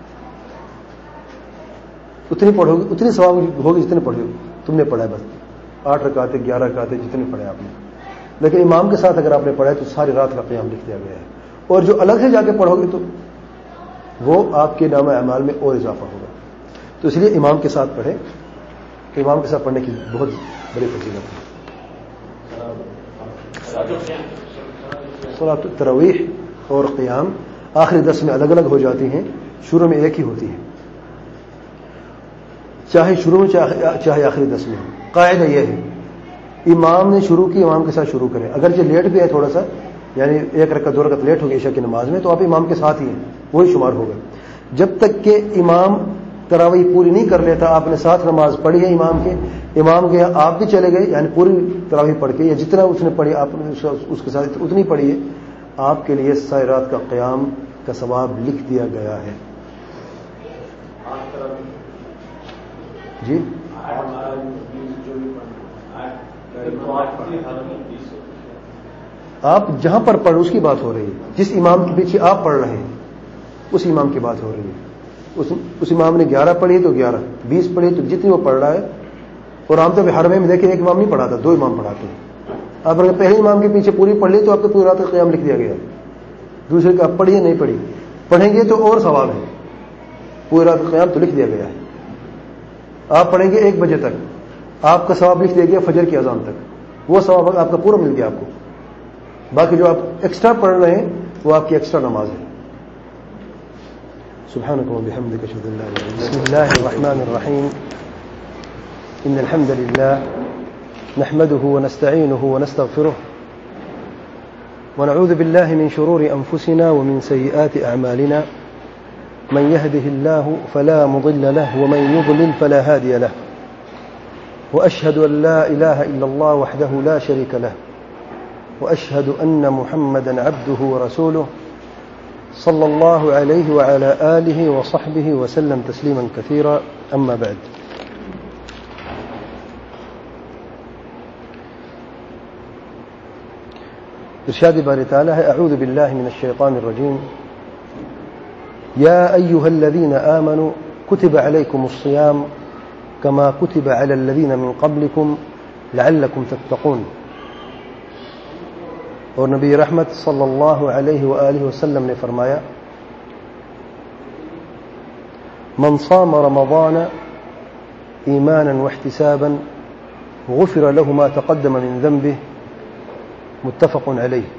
اتنی پڑھو گے، اتنی ثواب ہوگی جتنے پڑھو گے. تم نے پڑھا ہے بس 8 رکعتیں 11 رکعتیں جتنے پڑھے آپ نے. لیکن امام کے ساتھ اگر آپ نے پڑھا ہے تو ساری رات کا قیام لکھ دیا گیا ہے. اور جو الگ سے جا کے پڑھو گے تو وہ آپ کے نامہ اعمال میں اور اضافہ ہوگا. تو اس لیے امام کے ساتھ پڑھیں. امام کے ساتھ پڑھنے کی بہت بڑی فضیلت ہے. صلاۃ التراویح اور قیام آخری 10 میں الگ الگ ہو جاتی ہیں، شروع میں ایک ہی ہوتی ہے، چاہے شروع میں چاہے آخری 10 میں. قاعدہ یہ ہے، امام نے شروع کی، امام کے ساتھ شروع کریں. اگرچہ لیٹ بھی ہے تھوڑا سا، یعنی 1 رکعت 2 رکعت لیٹ ہو گئی عشاء کی نماز میں، تو آپ امام کے ساتھ ہی ہیں، وہی شمار ہوگا. جب تک کہ امام تراویح پوری نہیں کر لیتا، آپ نے ساتھ نماز پڑھی ہے امام کے، امام گیا آپ بھی چلے گئے، یعنی پوری تراویح پڑھ کے یا جتنا اس نے پڑھی آپ نے اس کے ساتھ اتنی پڑھی ہے، آپ کے لیے ساری رات کا قیام کا ثواب لکھ دیا گیا ہے. جی آپ جہاں پر پڑھ اس کی بات ہو رہی ہے، جس امام کے پیچھے آپ پڑھ رہے ہیں اس امام کی بات ہو رہی ہے. اس امام نے 11 پڑھی تو 11، 20 پڑھی تو جتنی وہ پڑھ رہا ہے. اور عام طور پہ حرمے میں دیکھیں ایک امام نہیں پڑھاتا، 2 امام پڑھاتے ہیں. آپ اگر پہلے امام کے پیچھے پوری پڑھ لی تو آپ کو پوری رات کا قیام لکھ دیا گیا. دوسرے کا آپ پڑھیے نہیں پڑھی، پڑھیں گے تو اور ثواب ہے. پوری رات کا قیام تو لکھ دیا گیا ہے. آپ پڑھیں گے 1 بجے تک، آپ کا ثواب لکھ دیا گیا فجر کی اذان تک. وہ ثواب آپ کا پورا مل گیا آپ کو. باقی جو آپ ایکسٹرا پڑھ رہے ہیں وہ آپ کی ایکسٹرا نماز ہے. سبحانك وبحمدك اشهد ان لا اله الا انت. بسم الله الرحمن الرحيم. ان الحمد لله نحمده ونستعينه ونستغفره ونعوذ بالله من شرور انفسنا ومن سيئات اعمالنا. من يهده الله فلا مضل له ومن يضلل فلا هادي له. واشهد ان لا اله الا الله وحده لا شريك له واشهد ان محمدا عبده ورسوله صلى الله عليه وعلى آله وصحبه وسلم تسليما كثيرا. أما بعد، إرشاد باري تعالى: أعوذ بالله من الشيطان الرجيم. يا أيها الذين آمنوا كتب عليكم الصيام كما كتب على الذين من قبلكم لعلكم تتقون. اور نبی رحمت صلی اللہ علیہ وآلہ وسلم نے فرمایا: من صام رمضان ایمانا واحتسابا غفر له ما تقدم من ذنبه. متفق علیہ.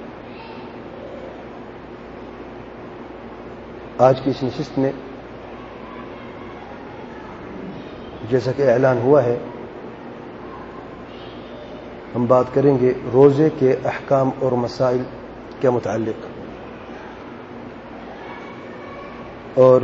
آج کی اس نشست میں جیسا کہ اعلان ہوا ہے، ہم بات کریں گے روزے کے احکام اور مسائل کے متعلق. اور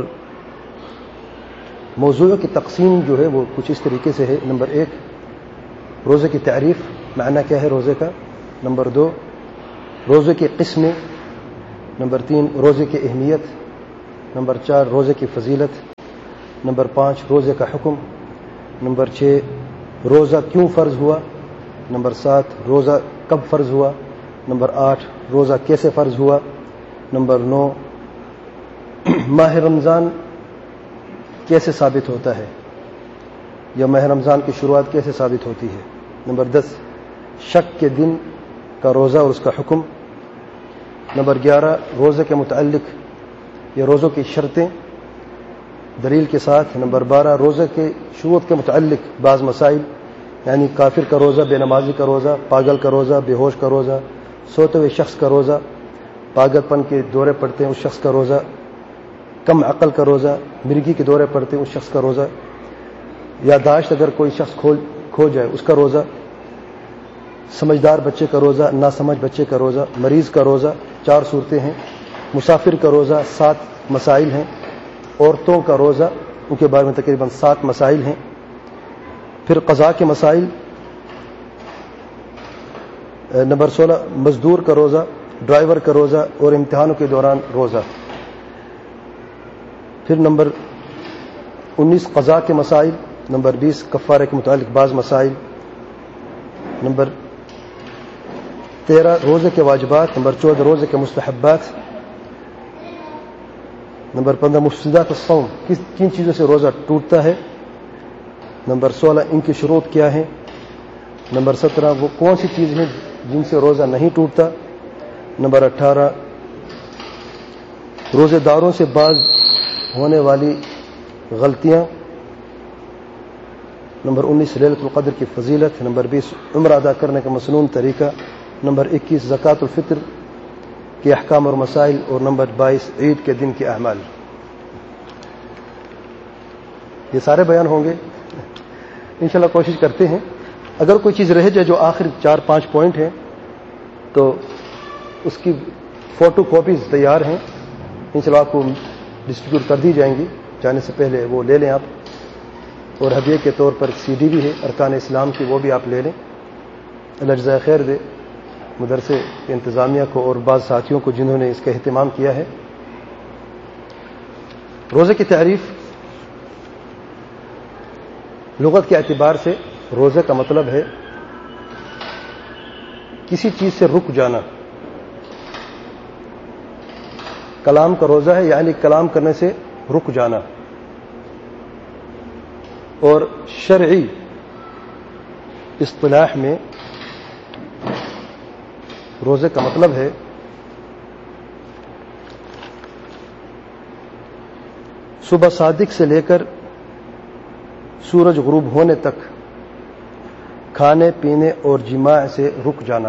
موضوع کی تقسیم جو ہے وہ کچھ اس طریقے سے ہے. نمبر 1، روزے کی تعریف، معنی کیا ہے روزے کا. نمبر 2، روزے کی قسمیں. نمبر 3 روزے کی اہمیت، نمبر 4 روزے کی فضیلت، نمبر 5 روزے کا حکم، نمبر 6 روزہ کیوں فرض ہوا، نمبر 7 روزہ کب فرض ہوا، نمبر 8 روزہ کیسے فرض ہوا، نمبر 9 ماہ رمضان کیسے ثابت ہوتا ہے یا ماہ رمضان کی شروعات کیسے ثابت ہوتی ہے، نمبر 10 شک کے دن کا روزہ اور اس کا حکم، نمبر 11 روزے کے متعلق یا روزوں کی شرطیں دلیل کے ساتھ، نمبر 12 روزے کے شروط کے متعلق بعض مسائل، یعنی کافر کا روزہ، بے نمازی کا روزہ، پاگل کا روزہ، بے ہوش کا روزہ، سوتے ہوئے شخص کا روزہ، پاگل پن کے دورے پڑتے ہیں اس شخص کا روزہ، کم عقل کا روزہ، مرگی کے دورے پڑتے ہیں اس شخص کا روزہ، یادداشت اگر کوئی شخص کھو جائے اس کا روزہ، سمجھدار بچے کا روزہ، ناسمجھ بچے کا روزہ، مریض کا روزہ 4 صورتیں ہیں، مسافر کا روزہ 7 مسائل ہیں، عورتوں کا روزہ ان کے بارے میں تقریباً 7 مسائل ہیں، پھر قضاء کے مسائل، نمبر 16 مزدور کا روزہ، ڈرائیور کا روزہ اور امتحانوں کے دوران روزہ، پھر نمبر 19 قضاء کے مسائل، نمبر 20 کفارے کے متعلق بعض مسائل، نمبر 13 روزے کے واجبات، نمبر 14 روزے کے مستحبات، نمبر 15 مفسدات الصوم کن چیزوں سے روزہ ٹوٹتا ہے، نمبر 16 ان کی شروط کیا ہیں، نمبر 17 وہ کون سی چیز ہیں جن سے روزہ نہیں ٹوٹتا، نمبر 18 روزے داروں سے بعض ہونے والی غلطیاں، نمبر 19 لیلۃ القدر کی فضیلت، نمبر 20 عمرہ ادا کرنے کا مسنون طریقہ، نمبر 21 زکوٰۃ الفطر کے احکام اور مسائل، اور نمبر 22 عید کے دن کے اعمال۔ یہ سارے بیان ہوں گے انشاءاللہ، کوشش کرتے ہیں اگر کوئی چیز رہ جائے جو آخر 4-5 پوائنٹ ہیں تو اس کی فوٹو کاپیز تیار ہیں، انشاءاللہ آپ کو ڈسٹریبیوٹ کر دی جائیں گی، جانے سے پہلے وہ لے لیں آپ، اور ہدیے کے طور پر CD بھی ہے ارکان اسلام کی، وہ بھی آپ لے لیں۔ اللہ جزائے خیر دے مدرسے کے انتظامیہ کو اور بعض ساتھیوں کو جنہوں نے اس کا اہتمام کیا ہے۔ روزے کی تعریف لغت کے اعتبار سے روزے کا مطلب ہے کسی چیز سے رک جانا، کلام کا روزہ ہے یعنی کلام کرنے سے رک جانا، اور شرعی اصطلاح میں روزے کا مطلب ہے صبح صادق سے لے کر سورج غروب ہونے تک کھانے پینے اور جماع سے رک جانا۔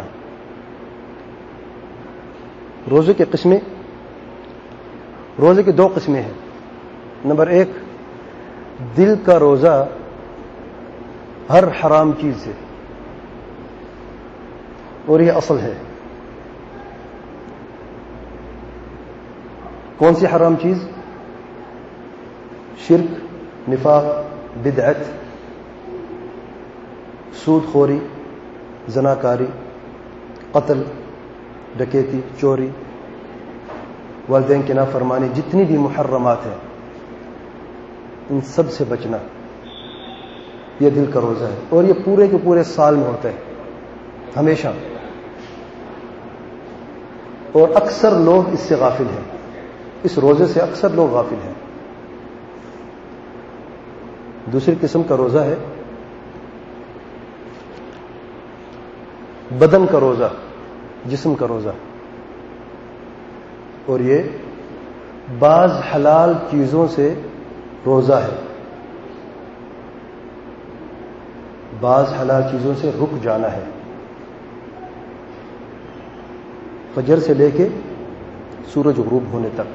روزے کی قسمیں، روزے کی 2 قسمیں ہیں۔ نمبر 1 دل کا روزہ ہر حرام چیز سے، اور یہ اصل ہے۔ کون سی حرام چیز؟ شرک، نفاق، بدعت، سود خوری، زناکاری، قتل، ڈکیتی، چوری، والدین کی نافرمانی، جتنی بھی محرمات ہیں ان سب سے بچنا، یہ دل کا روزہ ہے، اور یہ پورے کے پورے سال میں ہوتا ہے، ہمیشہ، اور اکثر لوگ اس سے غافل ہیں، اس روزے سے اکثر لوگ غافل ہیں۔ دوسری قسم کا روزہ ہے بدن کا روزہ، جسم کا روزہ، اور یہ بعض حلال چیزوں سے روزہ ہے، بعض حلال چیزوں سے رک جانا ہے، فجر سے لے کے سورج غروب ہونے تک،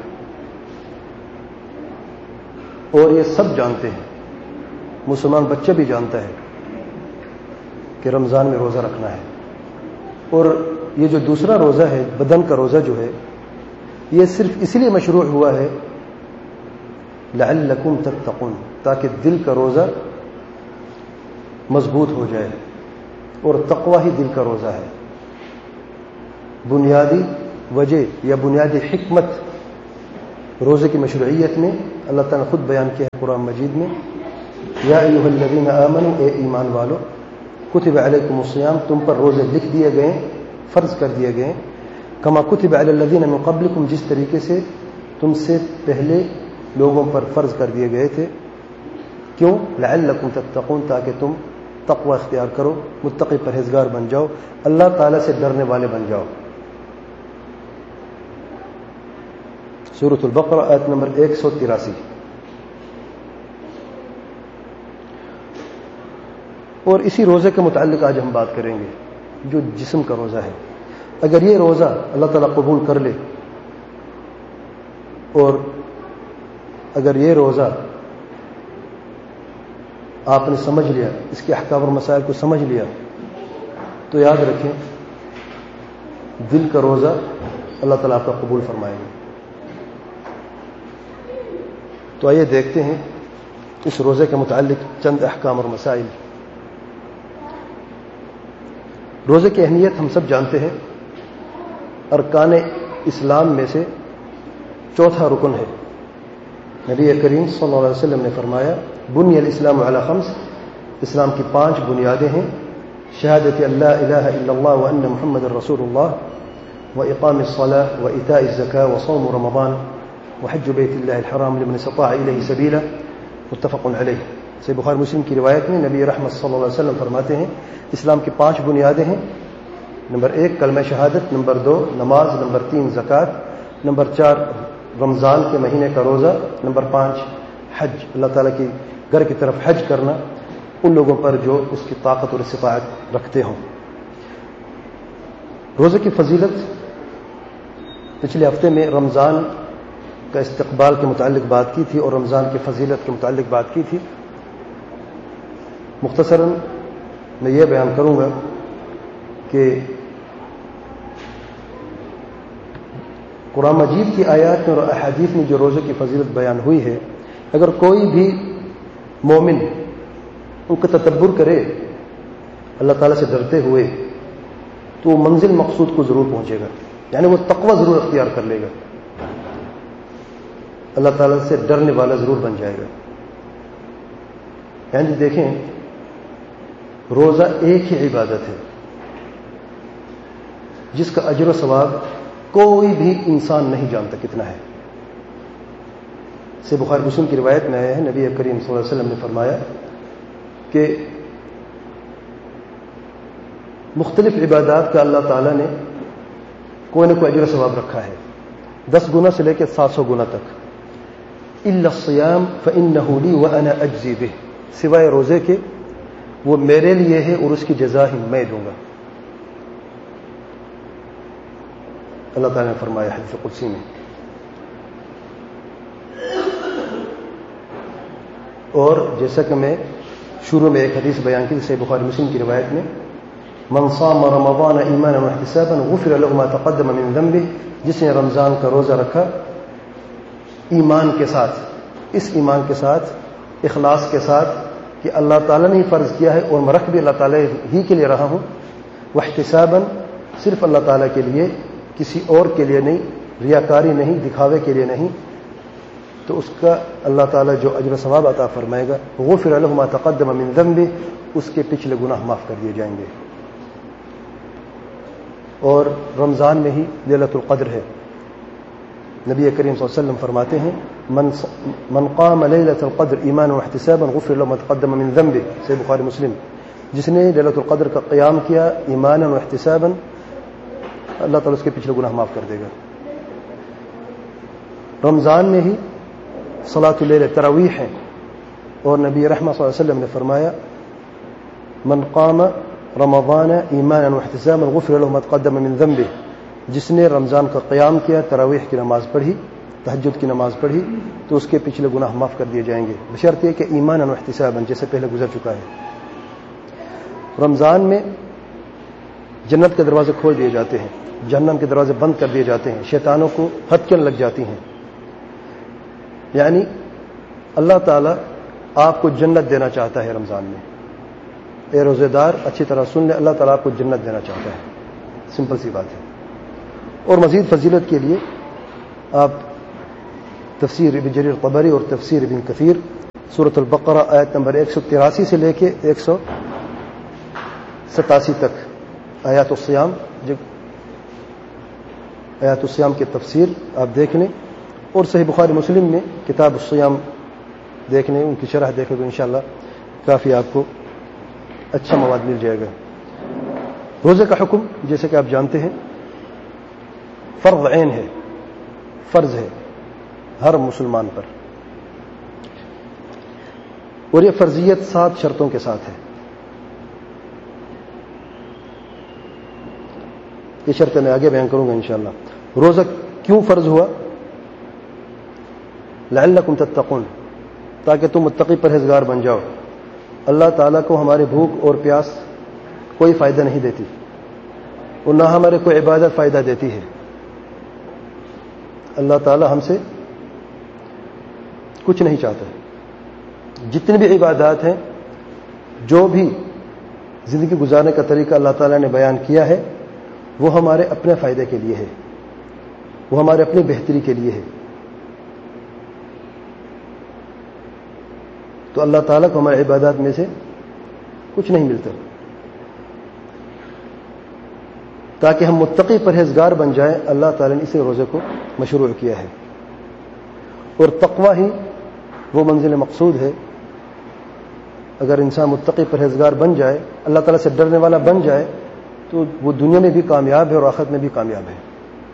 اور یہ سب جانتے ہیں، مسلمان بچہ بھی جانتا ہے کہ رمضان میں روزہ رکھنا ہے۔ اور یہ جو دوسرا روزہ ہے بدن کا روزہ جو ہے، یہ صرف اس لیے مشروع ہوا ہے لعلکم تتقون، تاکہ دل کا روزہ مضبوط ہو جائے، اور تقوی ہی دل کا روزہ ہے، بنیادی وجہ یا بنیادی حکمت روزے کی مشروعیت میں اللہ تعالیٰ نے خود بیان کیا ہے قرآن مجید میں، یا ایھا الذین آمنوا، اے ایمان والو، کتب علیکم الصیام، تم پر روزے لکھ دیے گئے، فرض کر دیے گئے، کما کتب علی الذین من قبلکم، جس طریقے سے تم سے پہلے لوگوں پر فرض کر دیے گئے تھے، کیوں؟ لعلکم تتقون، تاکہ تم تقوی اختیار کرو، متقی پرہیزگار بن جاؤ، اللہ تعالیٰ سے ڈرنے والے بن جاؤ۔ سورۃ البقرہ آیت نمبر 183۔ اور اسی روزے کے متعلق آج ہم بات کریں گے، جو جسم کا روزہ ہے۔ اگر یہ روزہ اللہ تعالیٰ قبول کر لے، اور اگر یہ روزہ آپ نے سمجھ لیا، اس کے احکام اور مسائل کو سمجھ لیا، تو یاد رکھیں دل کا روزہ اللہ تعالیٰ آپ کا قبول فرمائے گا۔ تو آئیے دیکھتے ہیں اس روزے کے متعلق چند احکام اور مسائل۔ روزے کی اہمیت ہم سب جانتے ہیں، ارکان اسلام میں سے چوتھا رکن ہے۔ نبی کریم صلی اللہ علیہ وسلم نے فرمایا، بنی الاسلام علی خمس، اسلام کی 5 بنیادیں ہیں، شہادت اللہ الہ الا اللہ وان محمد رسول اللہ، واقام الصلاۃ وایتاء الزکاۃ وصوم رمضان وحج بیت اللہ الحرام لمن استطاع الیہ سبیلا، متفق علیہ۔ صحیح بخاری مسلم کی روایت میں نبی رحمت صلی اللہ علیہ وسلم فرماتے ہیں، اسلام کی 5 بنیادیں ہیں، نمبر 1 کلمہ شہادت، نمبر 2 نماز، نمبر 3 زکوٰۃ، نمبر 4 رمضان کے مہینے کا روزہ، نمبر 5 حج، اللہ تعالیٰ کی گھر کی طرف حج کرنا ان لوگوں پر جو اس کی طاقت اور استطاعت رکھتے ہوں۔ روزے کی فضیلت، پچھلے ہفتے میں رمضان کا استقبال کے متعلق بات کی تھی اور رمضان کی فضیلت کے متعلق بات کی تھی۔ مختصراً میں یہ بیان کروں گا کہ قرآن مجید کی آیات میں اور احادیث میں جو روزے کی فضیلت بیان ہوئی ہے، اگر کوئی بھی مومن ان کا تدبر کرے اللہ تعالیٰ سے ڈرتے ہوئے، تو وہ منزل مقصود کو ضرور پہنچے گا، یعنی وہ تقوی ضرور اختیار کر لے گا، اللہ تعالیٰ سے ڈرنے والا ضرور بن جائے گا۔ یعنی دیکھیں، روزہ ایک ہی عبادت ہے جس کا اجر و ثواب کوئی بھی انسان نہیں جانتا کتنا ہے۔ سے بخاری مسلم کی روایت میں آیا ہے، نبی کریم صلی اللہ علیہ وسلم نے فرمایا کہ مختلف عبادات کا اللہ تعالیٰ نے کوئی نہ کوئی اجر و ثواب رکھا ہے، 10 گنا سے لے کے 700 گنا تک۔ الا الصیام فانہ لی وانا اجزی بہ، سوائے روزے کے وہ میرے لیے ہے اور اس کی جزا ہی میں دوں گا، اللہ تعالیٰ نے فرمایا حدیث قدسی میں۔ اور جیسا کہ میں شروع میں ایک حدیث بیان کی صحیح بخاری مسلم کی روایت میں، من صام رمضان ایمانا واحتسابا غفر له ما تقدم من ذنبه، جس نے رمضان کا روزہ رکھا ایمان کے ساتھ، اس ایمان کے ساتھ، اخلاص کے ساتھ کہ اللہ تعالیٰ نے ہی فرض کیا ہے اور میں رکھ بھی اللہ تعالیٰ ہی کے لیے رہا ہوں، واحتسابا، صرف اللہ تعالیٰ کے لیے، کسی اور کے لیے نہیں، ریاکاری نہیں، دکھاوے کے لیے نہیں، تو اس کا اللہ تعالیٰ جو اجر و ثواب عطا فرمائے گا، غفر له ما تقدم من ذنبه، اس کے پچھلے گناہ معاف کر دیے جائیں گے۔ اور رمضان میں ہی لیلۃ القدر ہے، نبی کریم صلی اللہ علیہ وسلم فرماتے ہیں، من قام لیلۃ القدر ایمانا واحتسابا غفر له ما تقدم من ذنبه، صحیح بخاری مسلم، جس نے لیلۃ القدر کا قیام کیا ایمانا واحتسابا، اللہ تعالیٰ اس کے پچھلے گناہ معاف کر دے گا۔ رمضان میں ہی صلاۃ اللیل تراویح ہے، اور نبی رحمۃ صلی اللہ علیہ وسلم نے فرمایا، من قام رمضان ایمانا واحتسابا غفر له ما تقدم من ذنبه، جس نے رمضان کا قیام کیا، تراویح کی نماز پڑھی، تہجد کی نماز پڑھی، تو اس کے پچھلے گناہ معاف کر دیے جائیں گے، بشرط یہ کہ ایمانا واحتسابا، جیسے پہلے گزر چکا ہے۔ رمضان میں جنت کے دروازے کھول دیے جاتے ہیں، جہنم کے دروازے بند کر دیے جاتے ہیں، شیطانوں کو ہتکن لگ جاتی ہیں، یعنی اللہ تعالیٰ آپ کو جنت دینا چاہتا ہے رمضان میں۔ اے روزے دار اچھی طرح سن لے، اللہ تعالیٰ آپ کو جنت دینا چاہتا ہے، سمپل سی بات ہے۔ اور مزید فضیلت کے لیے آپ تفسیر ابن جریر طبری اور تفسیر ابن کثیر سورۃ البقرہ آیت نمبر 183 سے لے کے 187 تک آیات الصیام کی تفسیر آپ دیکھ لیں، اور صحیح بخاری مسلم میں کتاب الصیام دیکھ لیں، ان کی شرح دیکھیں تو انشاءاللہ کافی آپ کو اچھا مواد مل جائے گا۔ روزے کا حکم جیسے کہ آپ جانتے ہیں فرض عین ہے، فرض ہے ہر مسلمان پر، اور یہ فرضیت 7 شرطوں کے ساتھ ہے۔ یہ شرطیں میں آگے بیان کروں گا انشاءاللہ۔ روزہ کیوں فرض ہوا؟ لعلکم تتقون، تاکہ تم متقی پرہیزگار بن جاؤ۔ اللہ تعالیٰ کو ہماری بھوک اور پیاس کوئی فائدہ نہیں دیتی، اور نہ ہمارے کوئی عبادت فائدہ دیتی ہے۔ اللہ تعالیٰ ہم سے کچھ نہیں چاہتا۔ جتنی بھی عبادات ہیں، جو بھی زندگی گزارنے کا طریقہ اللہ تعالیٰ نے بیان کیا ہے، وہ ہمارے اپنے فائدے کے لیے ہے، وہ ہمارے اپنی بہتری کے لیے ہے۔ تو اللہ تعالیٰ کو ہمارے عبادات میں سے کچھ نہیں ملتا۔ تاکہ ہم متقی پرہیزگار بن جائیں، اللہ تعالیٰ نے اسے روزے کو مشروع کیا ہے، اور تقوی ہی وہ منزل مقصود ہے۔ اگر انسان متقی پرہیزگار بن جائے، اللہ تعالیٰ سے ڈرنے والا بن جائے، تو وہ دنیا میں بھی کامیاب ہے اور آخرت میں بھی کامیاب ہے۔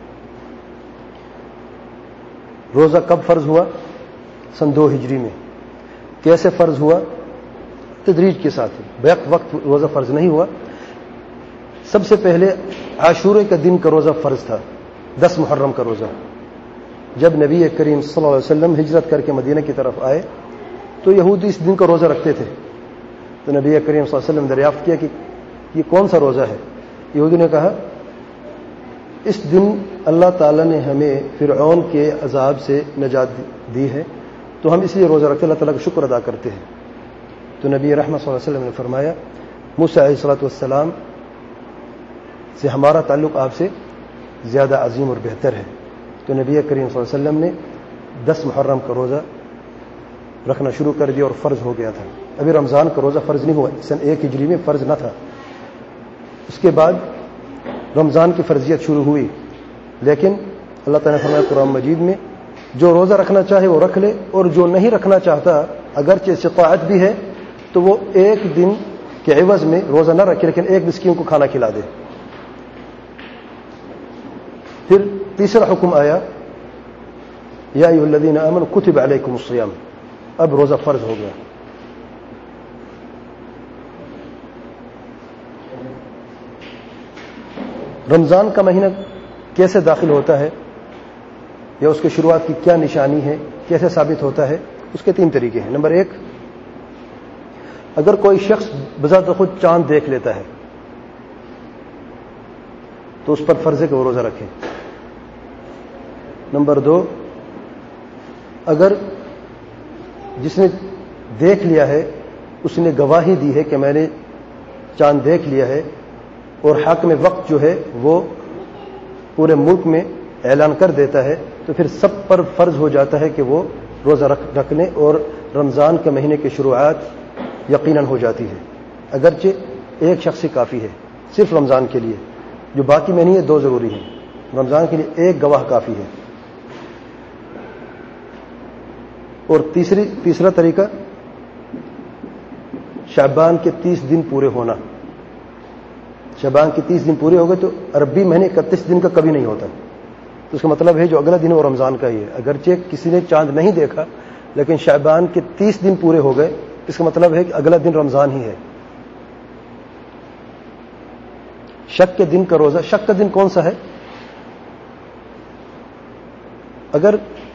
روزہ کب فرض ہوا؟ سن 2 ہجری میں۔ کیسے فرض ہوا؟ تدریج کے ساتھ، بیک وقت روزہ فرض نہیں ہوا۔ سب سے پہلے عاشورے کا دن کا روزہ فرض تھا، 10 محرم کا روزہ۔ جب نبی کریم صلی اللہ علیہ وسلم ہجرت کر کے مدینہ کی طرف آئے تو یہودی اس دن کا روزہ رکھتے تھے، تو نبی کریم صلی اللہ علیہ وسلم نے دریافت کیا کہ یہ کون سا روزہ ہے؟ یہودی نے کہا اس دن اللہ تعالیٰ نے ہمیں فرعون کے عذاب سے نجات دی ہے، تو ہم اس لیے روزہ رکھتے ہیں، اللہ تعالیٰ کا شکر ادا کرتے ہیں۔ تو نبی رحمت صلی اللہ علیہ وسلم نے فرمایا موسیٰ علیہ السلام سے ہمارا تعلق آپ سے زیادہ عظیم اور بہتر ہے۔ تو نبی کریم صلی اللہ علیہ وسلم نے 10 محرم کا روزہ رکھنا شروع کر دیا اور فرض ہو گیا تھا۔ ابھی رمضان کا روزہ فرض نہیں ہوا، سن 1 ہجری میں فرض نہ تھا۔ اس کے بعد رمضان کی فرضیت شروع ہوئی، لیکن اللہ تعالیٰ نے فرمایا قرآن مجید میں جو روزہ رکھنا چاہے وہ رکھ لے، اور جو نہیں رکھنا چاہتا اگرچہ استطاعت بھی ہے تو وہ 1 دن کے عوض میں روزہ نہ رکھے، لیکن 1 مسکین کو کھانا کھلا دے۔ پھر تیسرا حکم آیا یا ایھا الذین آمنوا کتب علیکم الصیام، اب روزہ فرض ہو گیا۔ رمضان کا مہینہ کیسے داخل ہوتا ہے یا اس کی شروعات کی کیا نشانی ہے، کیسے ثابت ہوتا ہے؟ اس کے 3 طریقے ہیں۔ نمبر 1، اگر کوئی شخص بذات خود چاند دیکھ لیتا ہے تو اس پر فرض ہے کہ وہ روزہ رکھے۔ نمبر 2، اگر جس نے دیکھ لیا ہے اس نے گواہی دی ہے کہ میں نے چاند دیکھ لیا ہے، اور حاکم وقت جو ہے وہ پورے ملک میں اعلان کر دیتا ہے، تو پھر سب پر فرض ہو جاتا ہے کہ وہ روزہ رکھ لیں، اور رمضان کے مہینے کی شروعات یقیناً ہو جاتی ہے۔ اگرچہ 1 شخص ہی کافی ہے صرف رمضان کے لیے، جو باقی میں نہیں ہے 2 ضروری ہیں۔ رمضان کے لیے 1 گواہ کافی ہے۔ اور تیسرا طریقہ شعبان کے 30 دن پورے ہونا۔ شعبان کے 30 دن پورے ہو گئے تو عربی مہینے 31 دن کا کبھی نہیں ہوتا، تو اس کا مطلب ہے جو اگلا دن وہ رمضان کا ہی ہے۔ اگرچہ کسی نے چاند نہیں دیکھا لیکن شعبان کے 30 دن پورے ہو گئے، اس کا مطلب ہے کہ اگلا دن رمضان ہی ہے۔ شک کے دن کا روزہ، شک کا دن کون سا ہے؟ اگر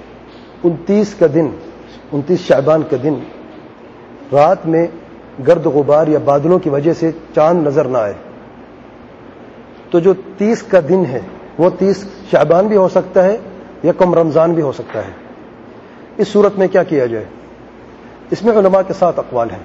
29 شعبان کا دن رات میں گرد غبار یا بادلوں کی وجہ سے چاند نظر نہ آئے تو جو 30 کا دن ہے وہ 30 شعبان بھی ہو سکتا ہے یا کم رمضان بھی ہو سکتا ہے۔ اس صورت میں کیا کیا جائے؟ اس میں علماء کے 7 اقوال ہیں۔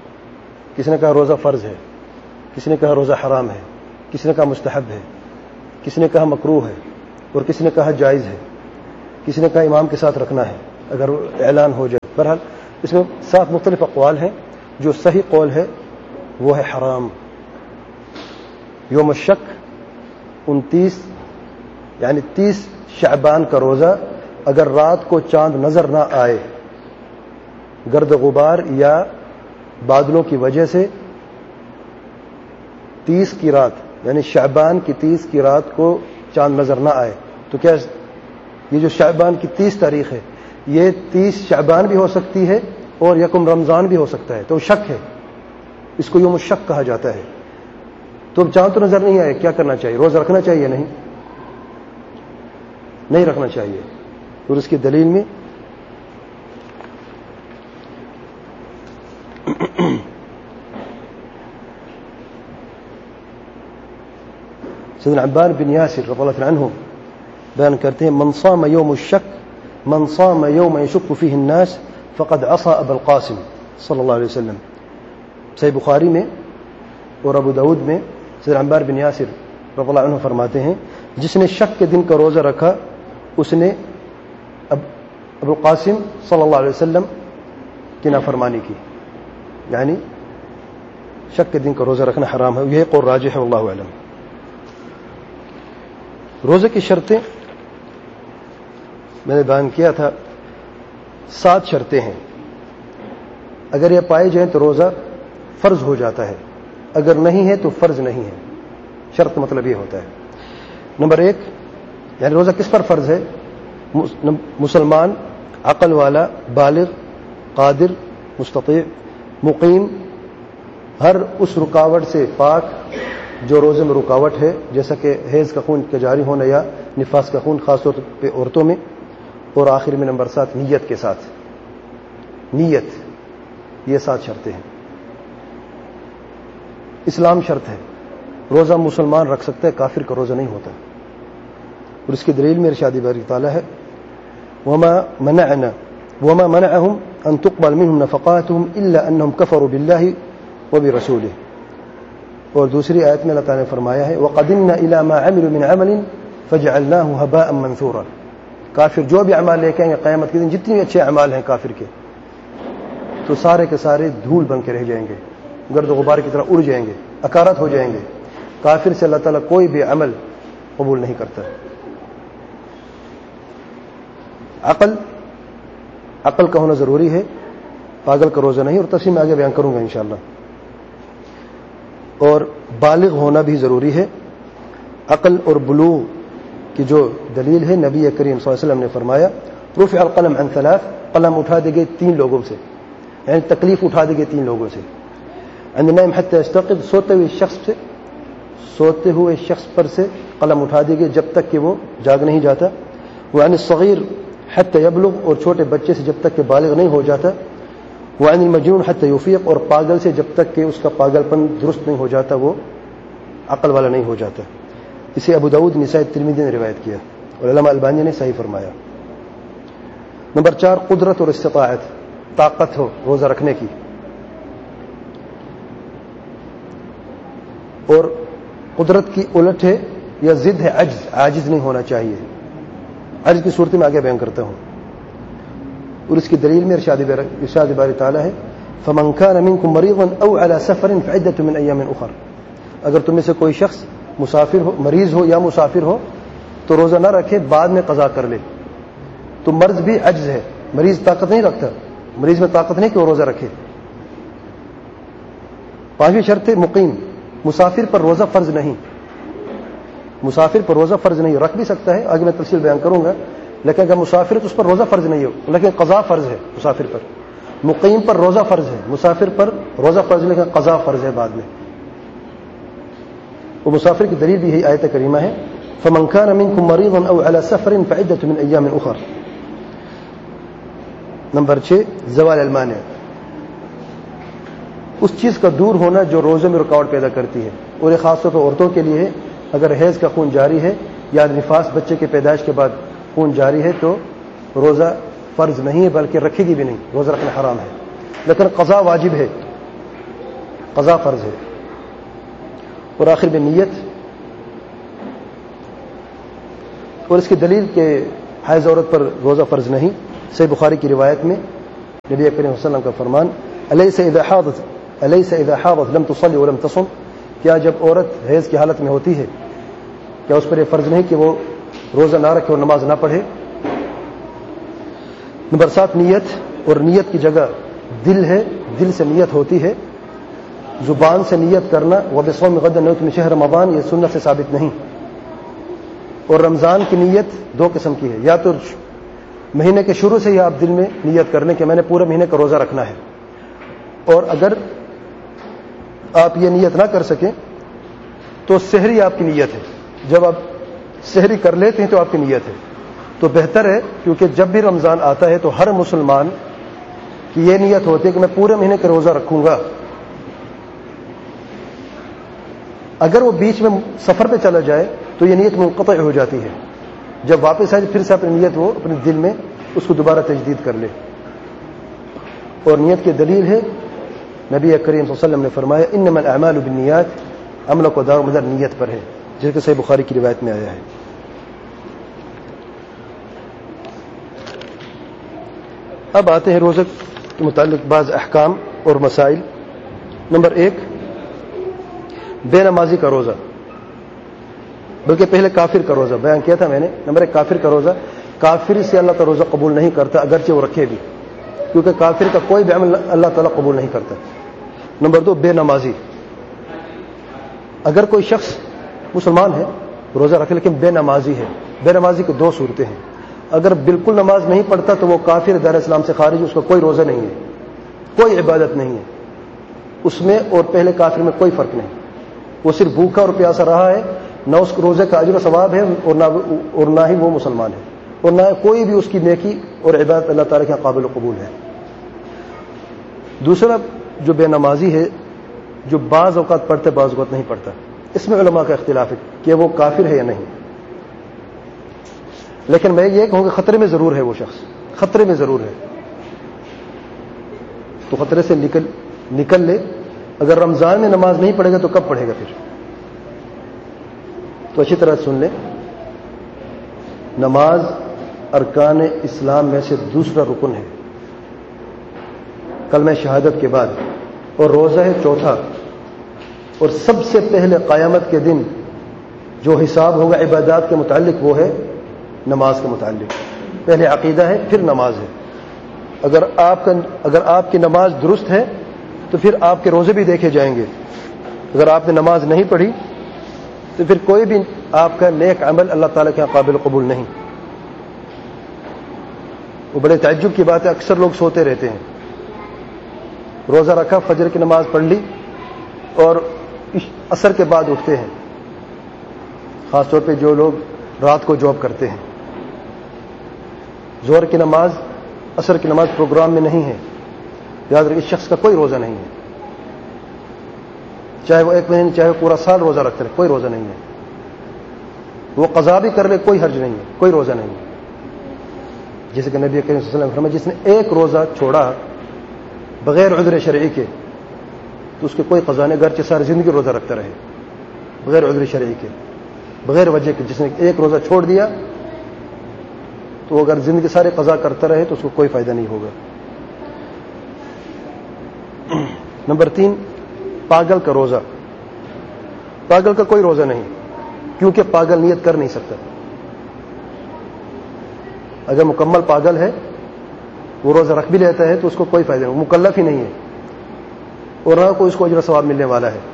کسی نے کہا روزہ فرض ہے، کسی نے کہا روزہ حرام ہے، کسی نے کہا مستحب ہے، کسی نے کہا مکروہ ہے اور کسی نے کہا جائز ہے، کسی نے کہا امام کے ساتھ رکھنا ہے اگر اعلان ہو جائے. بہرحال اس میں 7 مختلف اقوال ہیں. جو صحیح قول ہے وہ ہے حرام. یوم الشک 29 یعنی 30 شعبان کا روزہ اگر رات کو چاند نظر نہ آئے گرد غبار یا بادلوں کی وجہ سے 30 کی رات یعنی شعبان کی 30 کی رات کو چاند نظر نہ آئے تو کیا یہ جو شعبان کی 30 تاریخ ہے یہ 30 شعبان بھی ہو سکتی ہے اور یکم رمضان بھی ہو سکتا ہے، تو شک ہے، اس کو یوم الشک کہا جاتا ہے. تو اب چاند تو نظر نہیں آئے، کیا کرنا چاہیے؟ روزہ رکھنا چاہیے؟ نہیں رکھنا چاہیے. اور اس کی دلیل میں سیدنا عباد بن یاسر رضی اللہ عنہ بیان کرتے ہیں من صام یوم الشک من صام یوم یشک فیہ الناس فقد عصى ابا القاسم صلی اللہ علیہ وسلم. صحیح بخاری میں اور ابو داود میں سیدنا عباد بن یاسر رضی اللہ عنہ فرماتے ہیں جس نے شک کے دن کا روزہ رکھا اس نے ابو القاسم صلی اللہ علیہ وسلم کی نافرمانی کی. یعنی شک کے دن کا روزہ رکھنا حرام ہے. یہ قول راجح ہے واللہ اعلم. روزے کی شرطیں میں نے بیان کیا تھا 7 شرطیں ہیں. اگر یہ پائے جائیں تو روزہ فرض ہو جاتا ہے، اگر نہیں ہے تو فرض نہیں ہے. شرط مطلب یہ ہوتا ہے. نمبر 1 یعنی روزہ کس پر فرض ہے؟ مسلمان، عقل والا، بالغ، قادر، مستطیع، مقیم، ہر اس رکاوٹ سے پاک جو روزے میں رکاوٹ ہے، جیسا کہ حیض کا خون کا جاری ہونا یا نفاس کا خون خاص طور پہ عورتوں میں. اور آخر میں نمبر 7 نیت کے ساتھ. نیت، یہ 7 شرطیں ہیں. اسلام شرط ہے. روزہ مسلمان رکھ سکتا ہے، کافر کا روزہ نہیں ہوتا. اور اس کی دلیل میں ارشاد باری تعالیٰ ہے وما منعهم ان تقبل منهم نفقاتهم الا انهم كفروا بالله وبرسوله. اور دوسری آیت میں اللہ تعالیٰ نے فرمایا ہے وقدمنا الى ما عملوا من عمل فجعلناه هباء منثورا. کافر جو بھی اعمال لے کے آئیں گے قیامت کے دن، جتنے بھی اچھے اعمال ہیں کافر کے، تو سارے کے سارے دھول بن کے رہ جائیں گے، گرد و غبار کی طرح اڑ جائیں گے، اکارت ہو جائیں گے. کافر سے اللہ تعالیٰ کوئی بھی عمل قبول نہیں کرتا. عقل کا ہونا ضروری ہے، پاگل کا روزہ نہیں. اور تفصیل میں آگے بیان کروں گا انشاءاللہ. اور بالغ ہونا بھی ضروری ہے. عقل اور بلوغ کی جو دلیل ہے نبی کریم صلی اللہ علیہ وسلم نے فرمایا رفع القلم عن 3، قلم اٹھا دے گئے 3 لوگوں سے، یعنی تکلیف اٹھا دے گئے 3 لوگوں سے. عن النائم حتى يستيقظ، سوتے ہوئے شخص پر سے قلم اٹھا دے گئے جب تک کہ وہ جاگ نہیں جاتا. وعن الصغير حتى يبلغ، اور چھوٹے بچے سے جب تک کہ بالغ نہیں ہو جاتا. وعن المجنون حتى يفيق، اور پاگل سے جب تک کہ اس کا پاگل پن درست نہیں ہو جاتا، وہ عقل والا نہیں ہو جاتا. اسے ابو داؤد، نسائی، ترمذی نے روایت کیا اور علامہ البانی نے صحیح فرمایا. نمبر 4 قدرت اور استطاعت، طاقت ہو روزہ رکھنے کی. اور قدرت کی الٹ ہے یا ضد ہے عجز، عاجز نہیں ہونا چاہیے. عجز کی صورت میں آگے بیان کرتا ہوں. اور اس کی دلیل میں ارشاد باری تعالیٰ ہے فمن كان منكم مريضا او على سفر فعدة من ايام اخر. اگر تم میں سے کوئی شخص مسافر ہو، مریض ہو یا مسافر ہو تو روزہ نہ رکھے، بعد میں قضا کر لے. تو مرض بھی عجز ہے، مریض طاقت نہیں رکھتا، مریض میں طاقت نہیں کہ وہ روزہ رکھے. 5ویں شرط ہے مقیم، مسافر پر روزہ فرض نہیں. مسافر پر روزہ فرض نہیں، رکھ بھی سکتا ہے، آگے میں تفصیل بیان کروں گا. لیکن اگر مسافر تو اس پر روزہ فرض نہیں ہو، لیکن قضا فرض ہے مسافر پر. مقیم پر روزہ فرض ہے، مسافر پر روزہ فرض لیکن قضا فرض ہے بعد میں. وہ مسافر کی دلیل بھی یہی آیت کریمہ ہے فمن كان منكم مريضا او على سفر فعدة من ايام اخر. نمبر 6 زوال المانع، اس چیز کا دور ہونا جو روزے میں رکاوٹ پیدا کرتی ہے. اور یہ خاص طور پر عورتوں کے لیے ہے. اگر حیض کا خون جاری ہے یا نفاس بچے کے پیدائش کے بعد خون جاری ہے تو روزہ فرض نہیں ہے، بلکہ رکھے گی بھی نہیں، روزہ رکھنا حرام ہے. لیکن قضا واجب ہے، قضا فرض ہے. اور آخر میں نیت، اور اس کی دلیل کہ حائض عورت پر روزہ فرض نہیں، صحیح بخاری کی روایت میں نبی کریم صلی اللہ علیہ وسلم کا فرمان الیس اذا حاضت لم تصلی ولم تصم، کیا جب عورت حیض کی حالت میں ہوتی ہے کیا اس پر یہ فرض نہیں کہ وہ روزہ نہ رکھے اور نماز نہ پڑھے؟ نمبر 7 نیت، اور نیت کی جگہ دل ہے، دل سے نیت ہوتی ہے، زبان سے نیت کرنا وبصوم غد نویت من شہر رمضان یہ سنت سے ثابت نہیں۔ اور رمضان کی نیت 2 قسم کی ہے، یا تو مہینے کے شروع سے ہی آپ دل میں نیت کر لیں کہ میں نے پورے مہینے کا روزہ رکھنا ہے، اور اگر آپ یہ نیت نہ کر سکیں تو سحری آپ کی نیت ہے، جب آپ سحری کر لیتے ہیں تو آپ کی نیت ہے، تو بہتر ہے، کیونکہ جب بھی رمضان آتا ہے تو ہر مسلمان کی یہ نیت ہوتی ہے کہ میں پورے مہینے کا روزہ رکھوں گا۔ اگر وہ بیچ میں سفر پہ چلا جائے تو یہ نیت منقطع ہو جاتی ہے، جب واپس آئے پھر سے اپنی نیت وہ اپنے دل میں اس کو دوبارہ تجدید کر لے۔ اور نیت کی دلیل ہے نبی کریم صلی اللہ علیہ وسلم نے فرمایا انما الاعمال بالنیات، عمل کو دار مدار نیت پر ہے، جس کہ صحیح بخاری کی روایت میں آیا ہے۔ اب آتے ہیں روزے کے متعلق بعض احکام اور مسائل۔ نمبر 1 بے نمازی کا روزہ، بلکہ پہلے کافر کا روزہ بیان کیا تھا میں نے۔ نمبر 1 کافر کا روزہ، کافر سے اللہ کا روزہ قبول نہیں کرتا اگرچہ وہ رکھے بھی، کیونکہ کافر کا کوئی بھی عمل اللہ تعالیٰ قبول نہیں کرتا۔ نمبر 2 بے نمازی، اگر کوئی شخص مسلمان ہے روزہ رکھے لیکن بے نمازی ہے، بے نمازی کی 2 صورتیں ہیں، اگر بالکل نماز نہیں پڑھتا تو وہ کافر دار اسلام سے خارج، اس کا کوئی روزہ نہیں ہے، کوئی عبادت نہیں ہے اس میں، اور پہلے کافر میں کوئی فرق نہیں، وہ صرف بھوکا اور پیاسا رہا ہے، نہ اس روزے کا اجر و ثواب ہے اور نہ ہی وہ مسلمان ہے، اور نہ کوئی بھی اس کی نیکی اور عبادت اللہ تعالیٰ کے قابل قبول ہے۔ دوسرا جو بے نمازی ہے، جو بعض اوقات پڑھتے بعض اوقات نہیں پڑھتا، اس میں علماء کا اختلاف ہے کہ وہ کافر ہے یا نہیں، لیکن میں یہ کہوں کہ خطرے میں ضرور ہے، وہ شخص خطرے میں ضرور ہے، تو خطرے سے نکل لے۔ اگر رمضان میں نماز نہیں پڑھے گا تو کب پڑھے گا پھر؟ تو اچھی طرح سن لیں، نماز ارکان اسلام میں سے دوسرا رکن ہے کلمہ شہادت کے بعد، اور روزہ ہے چوتھا، اور سب سے پہلے قیامت کے دن جو حساب ہوگا عبادات کے متعلق وہ ہے نماز کے متعلق۔ پہلے عقیدہ ہے پھر نماز ہے۔ اگر آپ کی نماز درست ہے تو پھر آپ کے روزے بھی دیکھے جائیں گے، اگر آپ نے نماز نہیں پڑھی تو پھر کوئی بھی آپ کا نیک عمل اللہ تعالیٰ کے قابل قبول نہیں۔ وہ بڑے تعجب کی بات ہے، اکثر لوگ سوتے رہتے ہیں، روزہ رکھا، فجر کی نماز پڑھ لی اور عصر کے بعد اٹھتے ہیں، خاص طور پہ جو لوگ رات کو جاب کرتے ہیں، ظہر کی نماز عصر کی نماز پروگرام میں نہیں ہے، یاد رکھیں اس شخص کا کوئی روزہ نہیں ہے، چاہے وہ 1 مہینے چاہے پورا سال روزہ رکھتے رہے، کوئی روزہ نہیں ہے، وہ قضا بھی کر لے کوئی حرج نہیں ہے، کوئی روزہ نہیں ہے۔ جیسے کہ نبی کریم صلی اللہ علیہ وسلم نے فرمایا جس نے 1 روزہ چھوڑا بغیر عذر شرعی کے تو اس کے کوئی قضا نہیں، اگرچہ ساری زندگی روزہ رکھتا رہے، بغیر عذر شرعی کے، بغیر وجہ کے، جس نے 1 روزہ چھوڑ دیا تو اگر زندگی سارے قضا کرتا رہے تو اس کو کوئی فائدہ نہیں ہوگا۔ نمبر 3 پاگل کا روزہ، پاگل کا کوئی روزہ نہیں، کیونکہ پاگل نیت کر نہیں سکتا۔ اگر مکمل پاگل ہے وہ روزہ رکھ بھی لیتا ہے تو اس کو کوئی فائدہ نہیں، وہ مکلف ہی نہیں ہے اور نہ کوئی اس کو اجر و ثواب ملنے والا ہے۔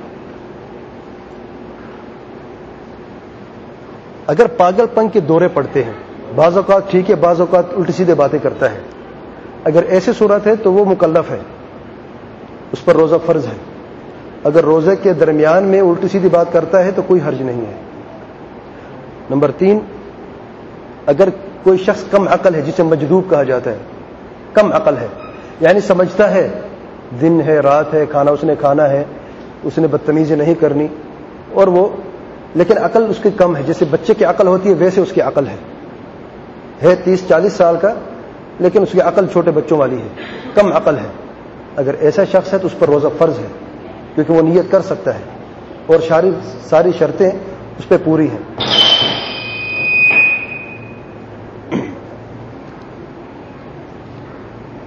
اگر پاگل پن کے دورے پڑتے ہیں، بعض اوقات ٹھیک ہے بعض اوقات الٹی سیدھے باتیں کرتا ہے، اگر ایسی صورت ہے تو وہ مکلف ہے، اس پر روزہ فرض ہے۔ اگر روزے کے درمیان میں الٹی سیدھی بات کرتا ہے تو کوئی حرج نہیں ہے۔ نمبر 3 اگر کوئی شخص کم عقل ہے، جسے مجذوب کہا جاتا ہے، کم عقل ہے، یعنی سمجھتا ہے دن ہے رات ہے، کھانا اس نے کھانا ہے، اس نے بدتمیزی نہیں کرنی، اور وہ لیکن عقل اس کی کم ہے، جیسے بچے کی عقل ہوتی ہے ویسے اس کی عقل ہے 30-40 سال کا، لیکن اس کی عقل چھوٹے بچوں والی ہے، کم عقل ہے۔ اگر ایسا شخص ہے تو اس پر روزہ فرض ہے، کیونکہ وہ نیت کر سکتا ہے اور ساری شرطیں اس پہ پوری ہیں۔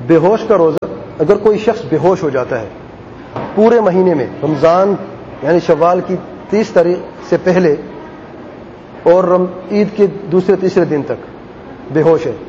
بے ہوش کا روزہ، اگر کوئی شخص بے ہوش ہو جاتا ہے پورے مہینے میں، رمضان یعنی شوال کی 30 تاریخ سے پہلے اور عید کے دوسرے تیسرے دن تک بے ہوش ہے،